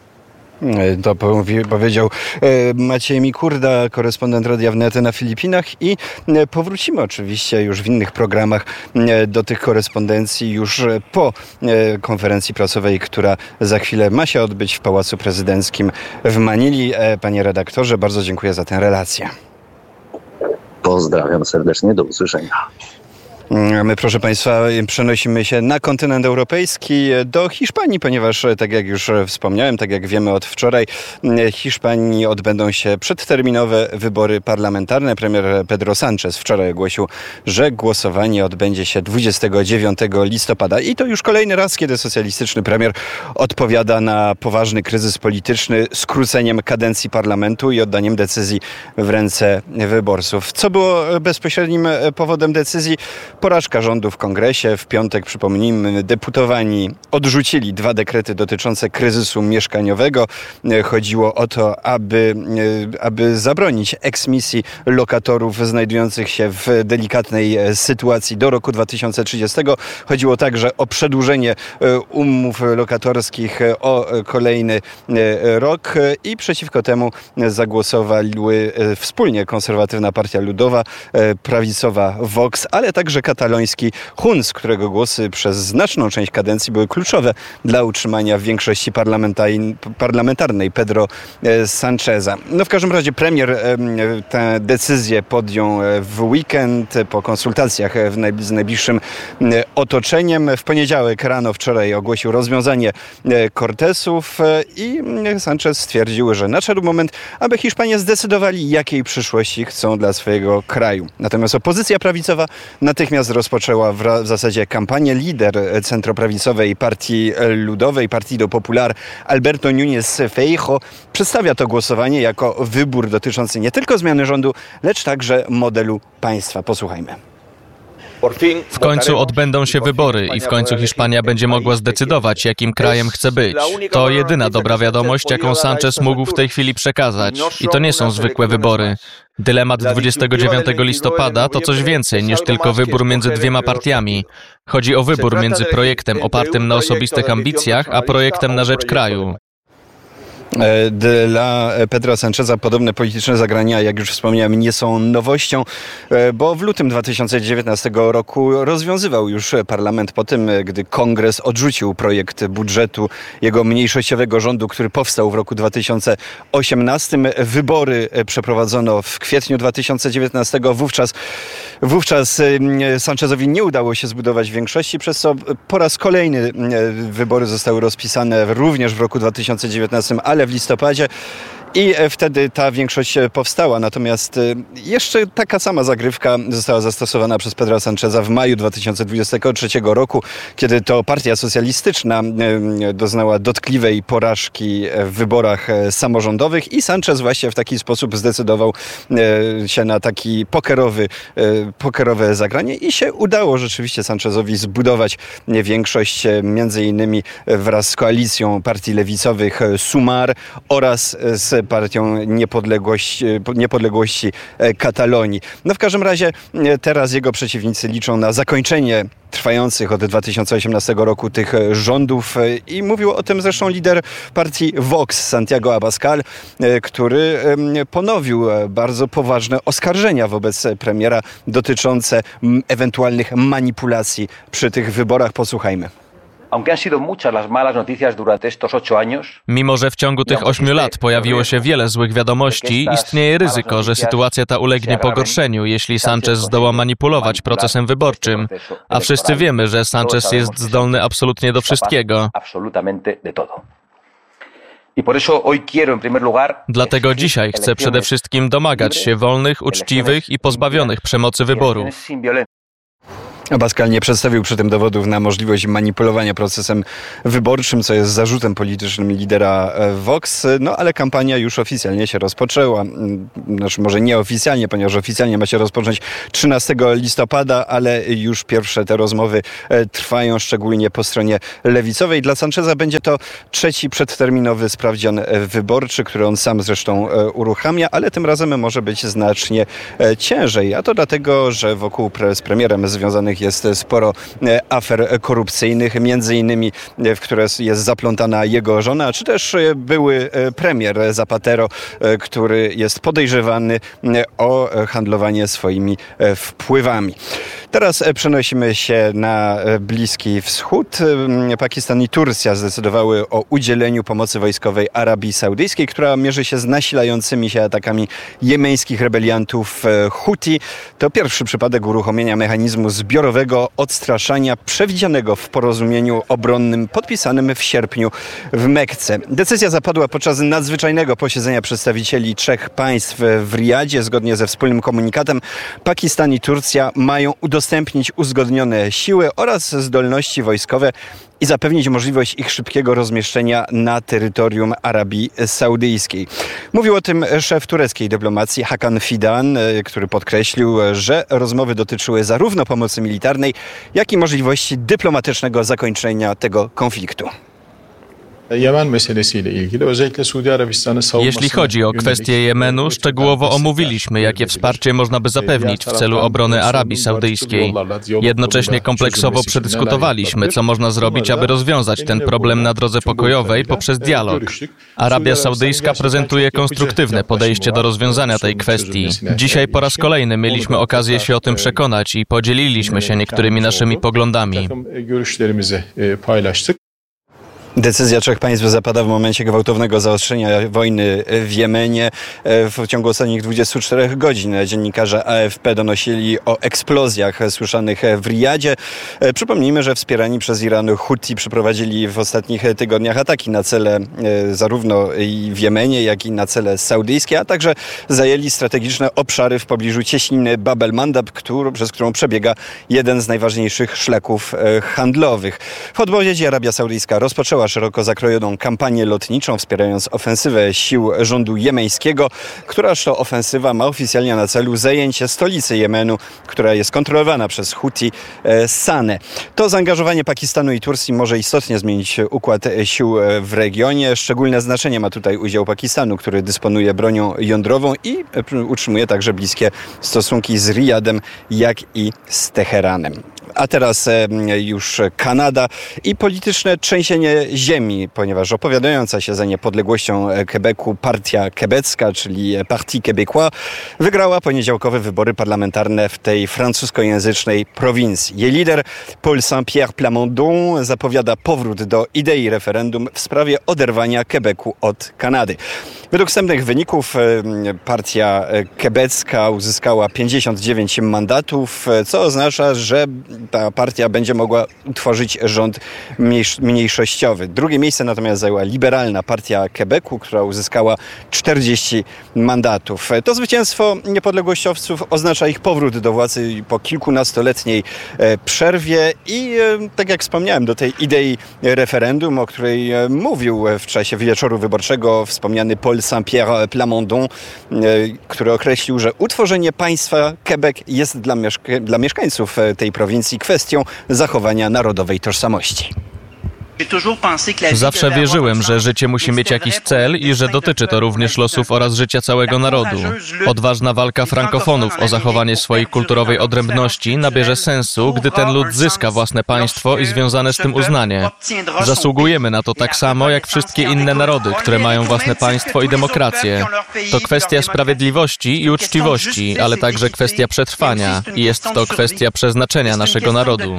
To powiedział Maciej Mikurda, korespondent Radia Wnet na Filipinach, i powrócimy oczywiście już w innych programach do tych korespondencji już po konferencji prasowej, która za chwilę ma się odbyć w Pałacu Prezydenckim w Manili. Panie redaktorze, bardzo dziękuję za tę relację. Pozdrawiam serdecznie, do usłyszenia. My, proszę Państwa, przenosimy się na kontynent europejski, do Hiszpanii, ponieważ, tak jak już wspomniałem, tak jak wiemy od wczoraj, w Hiszpanii odbędą się przedterminowe wybory parlamentarne. Premier Pedro Sánchez wczoraj ogłosił, że głosowanie odbędzie się 29 listopada. I to już kolejny raz, kiedy socjalistyczny premier odpowiada na poważny kryzys polityczny skróceniem kadencji parlamentu i oddaniem decyzji w ręce wyborców. Co było bezpośrednim powodem decyzji? Porażka rządu w kongresie. W piątek, przypomnijmy, deputowani odrzucili 2 dekrety dotyczące kryzysu mieszkaniowego. Chodziło o to, aby zabronić eksmisji lokatorów znajdujących się w delikatnej sytuacji do roku 2030. Chodziło także o przedłużenie umów lokatorskich o kolejny rok i przeciwko temu zagłosowały wspólnie konserwatywna Partia Ludowa, prawicowa Vox, ale także kataloński Junts, którego głosy przez znaczną część kadencji były kluczowe dla utrzymania większości parlamentarnej Pedro Sáncheza. No w każdym razie premier tę decyzję podjął w weekend po konsultacjach z najbliższym otoczeniem. W poniedziałek rano wczoraj ogłosił rozwiązanie Cortesów i Sánchez stwierdził, że nadszedł moment, aby Hiszpanie zdecydowali, jakiej przyszłości chcą dla swojego kraju. Natomiast opozycja prawicowa natychmiast rozpoczęła w zasadzie kampanię. Lider centroprawicowej Partii Ludowej, Partido Popular, Alberto Núñez Feijóo, przedstawia to głosowanie jako wybór dotyczący nie tylko zmiany rządu, lecz także modelu państwa. Posłuchajmy. W końcu odbędą się wybory i w końcu Hiszpania będzie mogła zdecydować, jakim krajem chce być. To jedyna dobra wiadomość, jaką Sánchez mógł w tej chwili przekazać. I to nie są zwykłe wybory. Dylemat 29 listopada to coś więcej niż tylko wybór między 2 partiami. Chodzi o wybór między projektem opartym na osobistych ambicjach, a projektem na rzecz kraju. Dla Pedro Sáncheza podobne polityczne zagrania, jak już wspomniałem, nie są nowością, bo w lutym 2019 roku rozwiązywał już parlament po tym, gdy kongres odrzucił projekt budżetu jego mniejszościowego rządu, który powstał w roku 2018. Wybory przeprowadzono w kwietniu 2019. Wówczas Sánchezowi nie udało się zbudować większości, przez co po raz kolejny wybory zostały rozpisane również w roku 2019, ale w listopadzie. I wtedy ta większość powstała. Natomiast jeszcze taka sama zagrywka została zastosowana przez Pedra Sáncheza w maju 2023 roku, kiedy to partia socjalistyczna doznała dotkliwej porażki w wyborach samorządowych i Sánchez właśnie w taki sposób zdecydował się na taki pokerowe zagranie i się udało rzeczywiście Sánchezowi zbudować większość, między innymi wraz z koalicją partii lewicowych Sumar oraz z partią niepodległości Katalonii. No w każdym razie teraz jego przeciwnicy liczą na zakończenie trwających od 2018 roku tych rządów i mówił o tym zresztą lider partii Vox, Santiago Abascal, który ponowił bardzo poważne oskarżenia wobec premiera dotyczące ewentualnych manipulacji przy tych wyborach. Posłuchajmy. Mimo że w ciągu tych 8 lat pojawiło się wiele złych wiadomości, istnieje ryzyko, że sytuacja ta ulegnie pogorszeniu, jeśli Sánchez zdoła manipulować procesem wyborczym. A wszyscy wiemy, że Sánchez jest zdolny absolutnie do wszystkiego. Dlatego dzisiaj chcę przede wszystkim domagać się wolnych, uczciwych i pozbawionych przemocy wyborów. Abascal nie przedstawił przy tym dowodów na możliwość manipulowania procesem wyborczym, co jest zarzutem politycznym lidera Vox, no ale kampania już oficjalnie się rozpoczęła. Znaczy może nieoficjalnie, ponieważ oficjalnie ma się rozpocząć 13 listopada, ale już pierwsze te rozmowy trwają, szczególnie po stronie lewicowej. Dla Sáncheza będzie to trzeci przedterminowy sprawdzian wyborczy, który on sam zresztą uruchamia, ale tym razem może być znacznie ciężej. A to dlatego, że wokół z premierem związanych jest sporo afer korupcyjnych, między innymi w które jest zaplątana jego żona, czy też były premier Zapatero, który jest podejrzewany o handlowanie swoimi wpływami. Teraz przenosimy się na Bliski Wschód. Pakistan i Turcja zdecydowały o udzieleniu pomocy wojskowej Arabii Saudyjskiej, która mierzy się z nasilającymi się atakami jemeńskich rebeliantów Huti. To pierwszy przypadek uruchomienia mechanizmu zbiorowego odstraszania przewidzianego w porozumieniu obronnym podpisanym w sierpniu w Mekce. Decyzja zapadła podczas nadzwyczajnego posiedzenia przedstawicieli 3 państw w Riyadzie. Zgodnie ze wspólnym komunikatem Pakistan i Turcja mają udostępnić uzgodnione siły oraz zdolności wojskowe i zapewnić możliwość ich szybkiego rozmieszczenia na terytorium Arabii Saudyjskiej. Mówił o tym szef tureckiej dyplomacji Hakan Fidan, który podkreślił, że rozmowy dotyczyły zarówno pomocy militarnej, jak i możliwości dyplomatycznego zakończenia tego konfliktu. Jeśli chodzi o kwestię Jemenu, szczegółowo omówiliśmy, jakie wsparcie można by zapewnić w celu obrony Arabii Saudyjskiej. Jednocześnie kompleksowo przedyskutowaliśmy, co można zrobić, aby rozwiązać ten problem na drodze pokojowej poprzez dialog. Arabia Saudyjska prezentuje konstruktywne podejście do rozwiązania tej kwestii. Dzisiaj po raz kolejny mieliśmy okazję się o tym przekonać i podzieliliśmy się niektórymi naszymi poglądami. Decyzja 3 państw zapada w momencie gwałtownego zaostrzenia wojny w Jemenie. W ciągu ostatnich 24 godzin dziennikarze AFP donosili o eksplozjach słyszanych w Riyadzie. Przypomnijmy, że wspierani przez Iran Huti przeprowadzili w ostatnich tygodniach ataki na cele zarówno w Jemenie, jak i na cele saudyjskie, a także zajęli strategiczne obszary w pobliżu cieśniny Bab el-Mandab, przez którą przebiega jeden z najważniejszych szlaków handlowych. W odpowiedzi Arabia Saudyjska rozpoczęła szeroko zakrojoną kampanię lotniczą, wspierając ofensywę sił rządu jemeńskiego, któraż to ofensywa ma oficjalnie na celu zajęcie stolicy Jemenu, która jest kontrolowana przez Huti, Sanę. To zaangażowanie Pakistanu i Turcji może istotnie zmienić układ sił w regionie. Szczególne znaczenie ma tutaj udział Pakistanu, który dysponuje bronią jądrową i utrzymuje także bliskie stosunki z Riyadem, jak i z Teheranem. A teraz już Kanada i polityczne trzęsienie ziemi, ponieważ opowiadająca się za niepodległością Quebecu partia quebecka, czyli Parti Québécois, wygrała poniedziałkowe wybory parlamentarne w tej francuskojęzycznej prowincji. Jej lider Paul Saint-Pierre Plamondon zapowiada powrót do idei referendum w sprawie oderwania Quebecu od Kanady. Według wstępnych wyników partia quebecka uzyskała 59 mandatów, co oznacza, że ta partia będzie mogła utworzyć rząd mniejszościowy. Drugie miejsce natomiast zajęła liberalna partia Quebecu, która uzyskała 40 mandatów. To zwycięstwo niepodległościowców oznacza ich powrót do władzy po kilkunastoletniej przerwie i tak jak wspomniałem, do tej idei referendum, o której mówił w czasie wieczoru wyborczego wspomniany Paul Saint-Pierre Plamondon, który określił, że utworzenie państwa Quebec jest dla mieszkańców tej prowincji kwestią zachowania narodowej tożsamości. Zawsze wierzyłem, że życie musi mieć jakiś cel i że dotyczy to również losów oraz życia całego narodu. Odważna walka frankofonów o zachowanie swojej kulturowej odrębności nabierze sensu, gdy ten lud zyska własne państwo i związane z tym uznanie. Zasługujemy na to tak samo, jak wszystkie inne narody, które mają własne państwo i demokrację. To kwestia sprawiedliwości i uczciwości, ale także kwestia przetrwania i jest to kwestia przeznaczenia naszego narodu.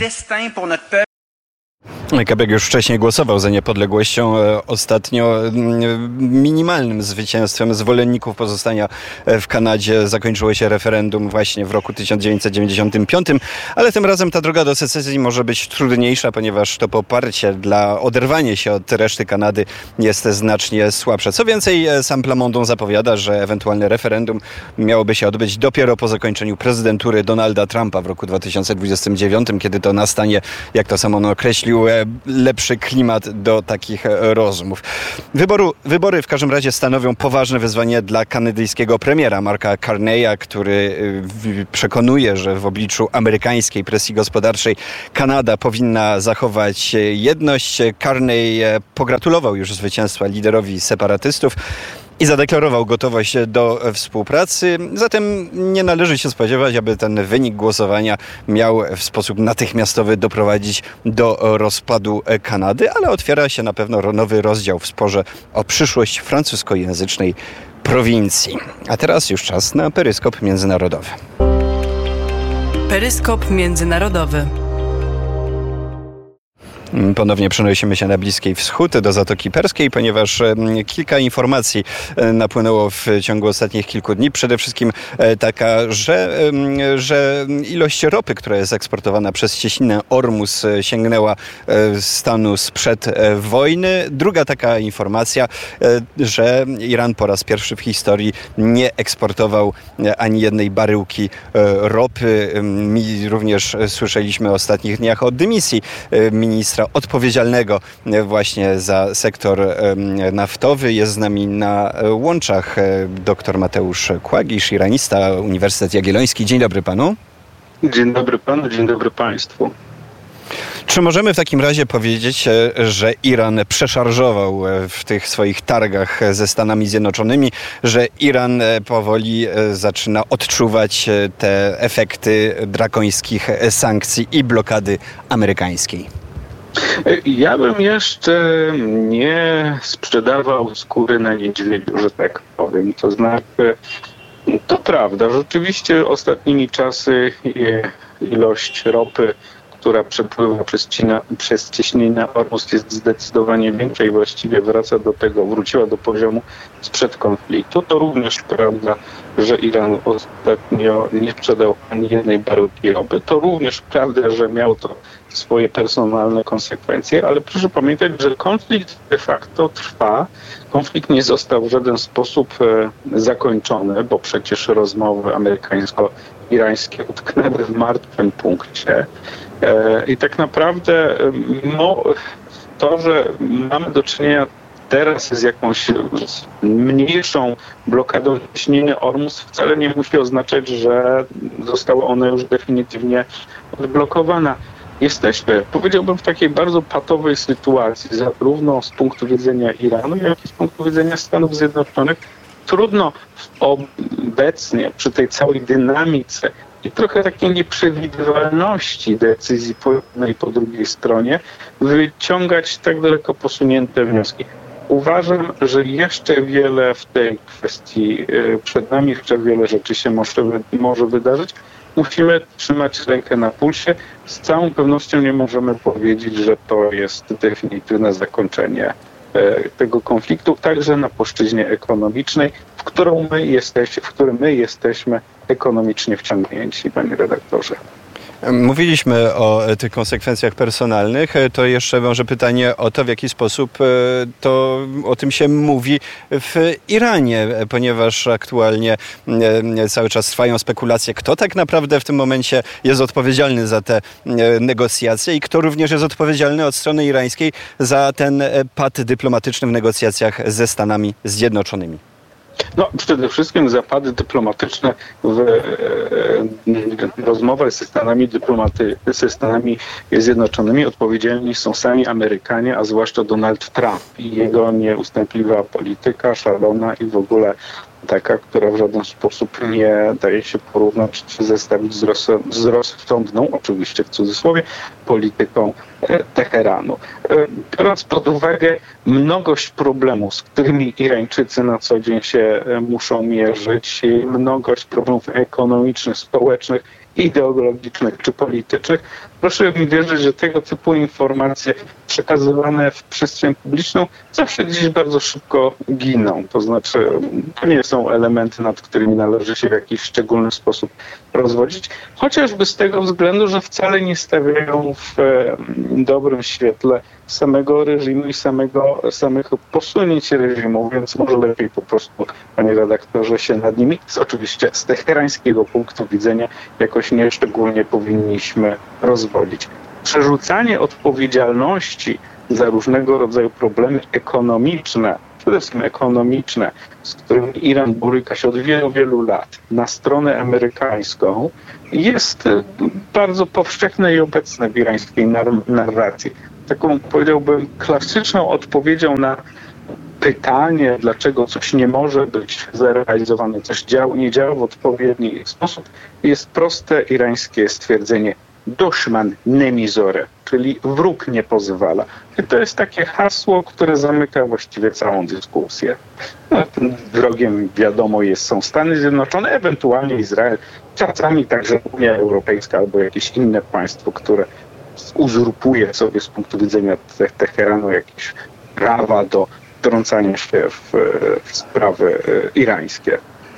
Quebec już wcześniej głosował za niepodległością. Ostatnio minimalnym zwycięstwem zwolenników pozostania w Kanadzie zakończyło się referendum właśnie w roku 1995, ale tym razem ta droga do secesji może być trudniejsza, ponieważ to poparcie dla oderwania się od reszty Kanady jest znacznie słabsze. Co więcej, sam Plamondon zapowiada, że ewentualne referendum miałoby się odbyć dopiero po zakończeniu prezydentury Donalda Trumpa w roku 2029, kiedy to nastanie, jak to sam on określił, lepszy klimat do takich rozmów. Wybory w każdym razie stanowią poważne wyzwanie dla kanadyjskiego premiera Marka Carneya, który przekonuje, że w obliczu amerykańskiej presji gospodarczej Kanada powinna zachować jedność. Carney pogratulował już zwycięstwa liderowi separatystów i zadeklarował gotowość do współpracy. Zatem nie należy się spodziewać, aby ten wynik głosowania miał w sposób natychmiastowy doprowadzić do rozpadu Kanady, ale otwiera się na pewno nowy rozdział w sporze o przyszłość francuskojęzycznej prowincji. A teraz już czas na peryskop międzynarodowy. Peryskop międzynarodowy. Ponownie przenosimy się na Bliski Wschód, do Zatoki Perskiej, ponieważ kilka informacji napłynęło w ciągu ostatnich kilku dni. Przede wszystkim taka, że ilość ropy, która jest eksportowana przez cieśninę Ormus, sięgnęła stanu sprzed wojny. Druga taka informacja, że Iran po raz pierwszy w historii nie eksportował ani jednej baryłki ropy. My również słyszeliśmy w ostatnich dniach o dymisji ministra odpowiedzialnego właśnie za sektor naftowy. Jest z nami na łączach dr Mateusz Kłagisz, iranista, Uniwersytet Jagielloński. Dzień dobry panu. Dzień dobry panu, dzień dobry państwu. Czy możemy w takim razie powiedzieć, że Iran przeszarżował w tych swoich targach ze Stanami Zjednoczonymi, że Iran powoli zaczyna odczuwać te efekty drakońskich sankcji i blokady amerykańskiej? Ja bym jeszcze nie sprzedawał skóry na niedźwiedziu, że tak powiem. To znaczy, to prawda, rzeczywiście ostatnimi czasy ilość ropy, która przepływa przez cieśninę Ormus, jest zdecydowanie większa i właściwie wróciła do poziomu sprzed konfliktu. To również prawda, że Iran ostatnio nie sprzedał ani jednej baryłki ropy. To również prawda, że miał to swoje personalne konsekwencje, ale proszę pamiętać, że konflikt de facto trwa. Konflikt nie został w żaden sposób zakończony, bo przecież rozmowy amerykańsko-irańskie utknęły w martwym punkcie. I tak naprawdę to, że mamy do czynienia teraz z jakąś mniejszą blokadą cieśniny Ormus, wcale nie musi oznaczać, że została ona już definitywnie odblokowana. Jesteśmy, powiedziałbym, w takiej bardzo patowej sytuacji, zarówno z punktu widzenia Iranu, jak i z punktu widzenia Stanów Zjednoczonych. Trudno obecnie przy tej całej dynamice i trochę takiej nieprzewidywalności decyzji po jednej i po drugiej stronie wyciągać tak daleko posunięte wnioski. Uważam, że jeszcze wiele w tej kwestii przed nami, jeszcze wiele rzeczy się może wydarzyć. Musimy trzymać rękę na pulsie. Z całą pewnością nie możemy powiedzieć, że to jest definitywne zakończenie tego konfliktu, także na płaszczyźnie ekonomicznej, w którym my jesteśmy ekonomicznie wciągnięci, panie redaktorze. Mówiliśmy o tych konsekwencjach personalnych. To jeszcze może pytanie o to, w jaki sposób o tym się mówi w Iranie, ponieważ aktualnie cały czas trwają spekulacje, kto tak naprawdę w tym momencie jest odpowiedzialny za te negocjacje i kto również jest odpowiedzialny od strony irańskiej za ten pad dyplomatyczny w negocjacjach ze Stanami Zjednoczonymi. No, przede wszystkim zapady dyplomatyczne w rozmowach ze Stanami Zjednoczonymi odpowiedzialni są sami Amerykanie, a zwłaszcza Donald Trump i jego nieustępliwa polityka, szalona i w ogóle taka, która w żaden sposób nie daje się porównać czy zestawić z rozsądną, oczywiście w cudzysłowie, polityką Teheranu. Biorąc pod uwagę mnogość problemów, z którymi Irańczycy na co dzień się muszą mierzyć, mnogość problemów ekonomicznych, społecznych, ideologicznych czy politycznych, proszę mi wierzyć, że tego typu informacje przekazywane w przestrzeń publiczną zawsze gdzieś bardzo szybko giną. To znaczy, to nie są elementy, nad którymi należy się w jakiś szczególny sposób rozwodzić, chociażby z tego względu, że wcale nie stawiają w dobrym świetle samego reżimu i samych posunięć reżimu, więc może lepiej po prostu, panie redaktorze, się nad nimi, oczywiście z teherańskiego punktu widzenia, jakoś nieszczególnie powinniśmy rozwodzić. Przerzucanie odpowiedzialności za różnego rodzaju problemy ekonomiczne, przede wszystkim ekonomiczne, z którymi Iran boryka się od wielu, wielu lat, na stronę amerykańską, jest bardzo powszechne i obecne w irańskiej narracji. Taką, powiedziałbym, klasyczną odpowiedzią na pytanie, dlaczego coś nie może być zrealizowane, coś nie działa w odpowiedni sposób, jest proste irańskie stwierdzenie duszman nemizore, czyli wróg nie pozwala. I to jest takie hasło, które zamyka właściwie całą dyskusję. No, tym wrogiem, wiadomo, są Stany Zjednoczone, ewentualnie Izrael, czasami także Unia Europejska albo jakieś inne państwo, które uzurpuje sobie z punktu widzenia Teheranu jakieś prawa do wtrącania się w sprawy irańskie.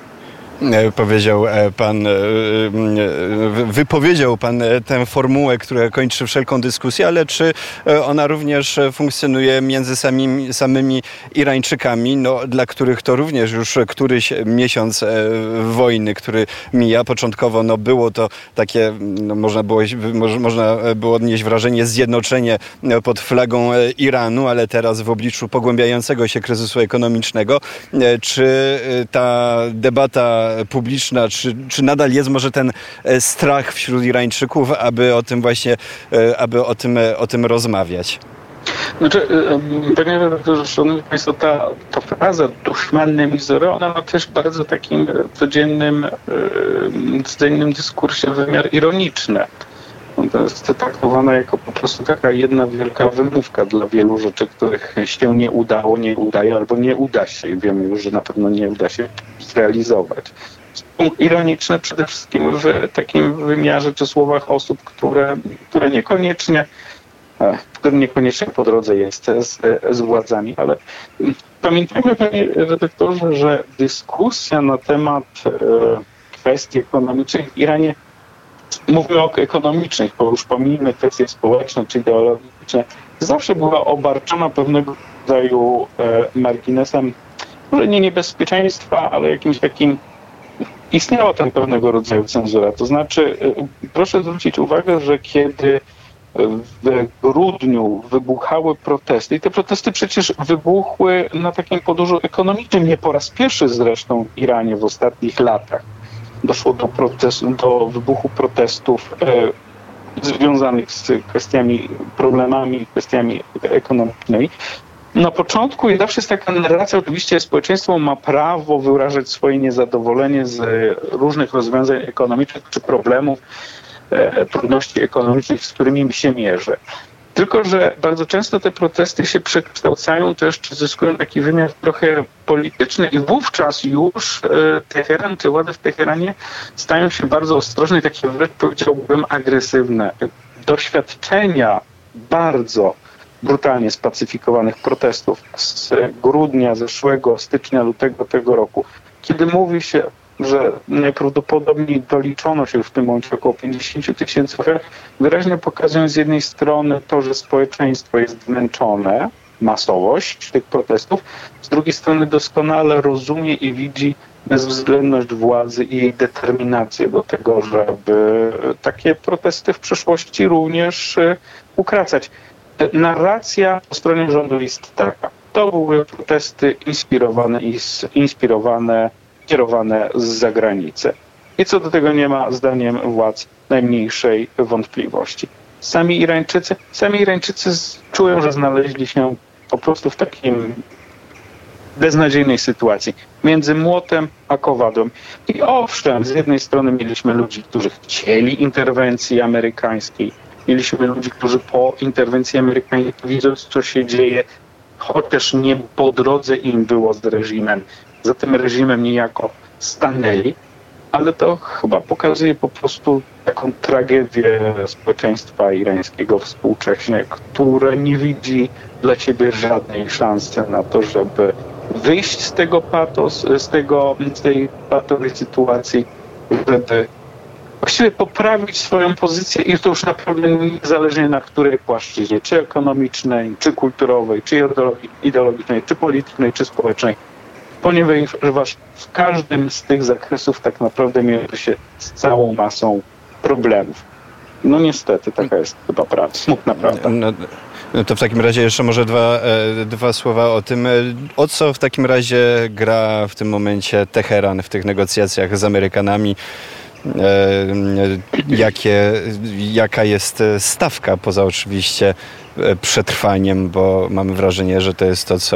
Wypowiedział pan tę formułę, która kończy wszelką dyskusję, ale czy ona również funkcjonuje między samymi Irańczykami, dla których to również już któryś miesiąc wojny, który mija. Początkowo było to takie, można było odnieść wrażenie zjednoczenie pod flagą Iranu, ale teraz w obliczu pogłębiającego się kryzysu ekonomicznego, czy ta debata publiczna, czy nadal jest może ten strach wśród Irańczyków, aby o tym rozmawiać? Znaczy, panie redaktorze, szanowni państwo, ta fraza duszman nemizore, ona ma też bardzo takim codziennym dyskursie wymiar ironiczny. To jest traktowana jako po prostu taka jedna wielka wymówka dla wielu rzeczy, których się nie udało, nie udaje albo nie uda się i wiemy już, że na pewno nie uda się zrealizować. Ironiczne przede wszystkim w takim wymiarze czy słowach osób, które niekoniecznie po drodze jest z władzami, ale pamiętajmy, panie redaktorze, że dyskusja na temat kwestii ekonomicznych w Iranie, mówimy o ekonomicznych, bo już pomijmy kwestie społeczne czy ideologiczne, zawsze była obarczona pewnego rodzaju marginesem, może nie niebezpieczeństwa, ale jakimś takim, istniała tam pewnego rodzaju cenzura. To znaczy, proszę zwrócić uwagę, że kiedy w grudniu wybuchały protesty, i te protesty przecież wybuchły na takim podłożu ekonomicznym, nie po raz pierwszy zresztą w Iranie w ostatnich latach. Doszło do wybuchu protestów związanych z kwestiami ekonomicznymi. Na początku zawsze jest taka narracja, oczywiście społeczeństwo ma prawo wyrażać swoje niezadowolenie z różnych rozwiązań ekonomicznych czy problemów, trudności ekonomicznych, z którymi się mierzy. Tylko że bardzo często te protesty się przekształcają też, czy zyskują taki wymiar trochę polityczny i wówczas już Teheran, czy władze w Teheranie stają się bardzo ostrożne, takie wręcz powiedziałbym agresywne. Doświadczenia bardzo brutalnie spacyfikowanych protestów z grudnia zeszłego, stycznia, lutego tego roku, kiedy mówi się, że najprawdopodobniej doliczono się już w tym momencie około 50 000 ofiar, wyraźnie pokazują z jednej strony to, że społeczeństwo jest zmęczone, masowość tych protestów, z drugiej strony doskonale rozumie i widzi bezwzględność władzy i jej determinację do tego, żeby takie protesty w przyszłości również ukracać. Narracja po stronie rządu jest taka, to były protesty kierowane z zagranicy. I co do tego nie ma, zdaniem władz, najmniejszej wątpliwości. Sami Irańczycy czują, że znaleźli się po prostu w takim beznadziejnej sytuacji. Między młotem a kowadłem. I owszem, z jednej strony mieliśmy ludzi, którzy chcieli interwencji amerykańskiej. Mieliśmy ludzi, którzy po interwencji amerykańskiej, widząc co się dzieje, chociaż nie po drodze im było z reżimem, za tym reżimem niejako stanęli. Ale to chyba pokazuje po prostu taką tragedię społeczeństwa irańskiego współcześnie, które nie widzi dla siebie żadnej szansy na to, żeby wyjść z tego z tej patowej sytuacji, żeby właściwie poprawić swoją pozycję i to już naprawdę niezależnie na której płaszczyźnie, czy ekonomicznej, czy kulturowej, czy ideologicznej, czy politycznej, czy społecznej, ponieważ w każdym z tych zakresów tak naprawdę mierzy się z całą masą problemów. No niestety, taka jest chyba prawda, smutna prawda. No to w takim razie jeszcze może dwa słowa o tym, o co w takim razie gra w tym momencie Teheran w tych negocjacjach z Amerykanami. Jaka jest stawka, poza oczywiście przetrwaniem, bo mamy wrażenie, że to jest to, co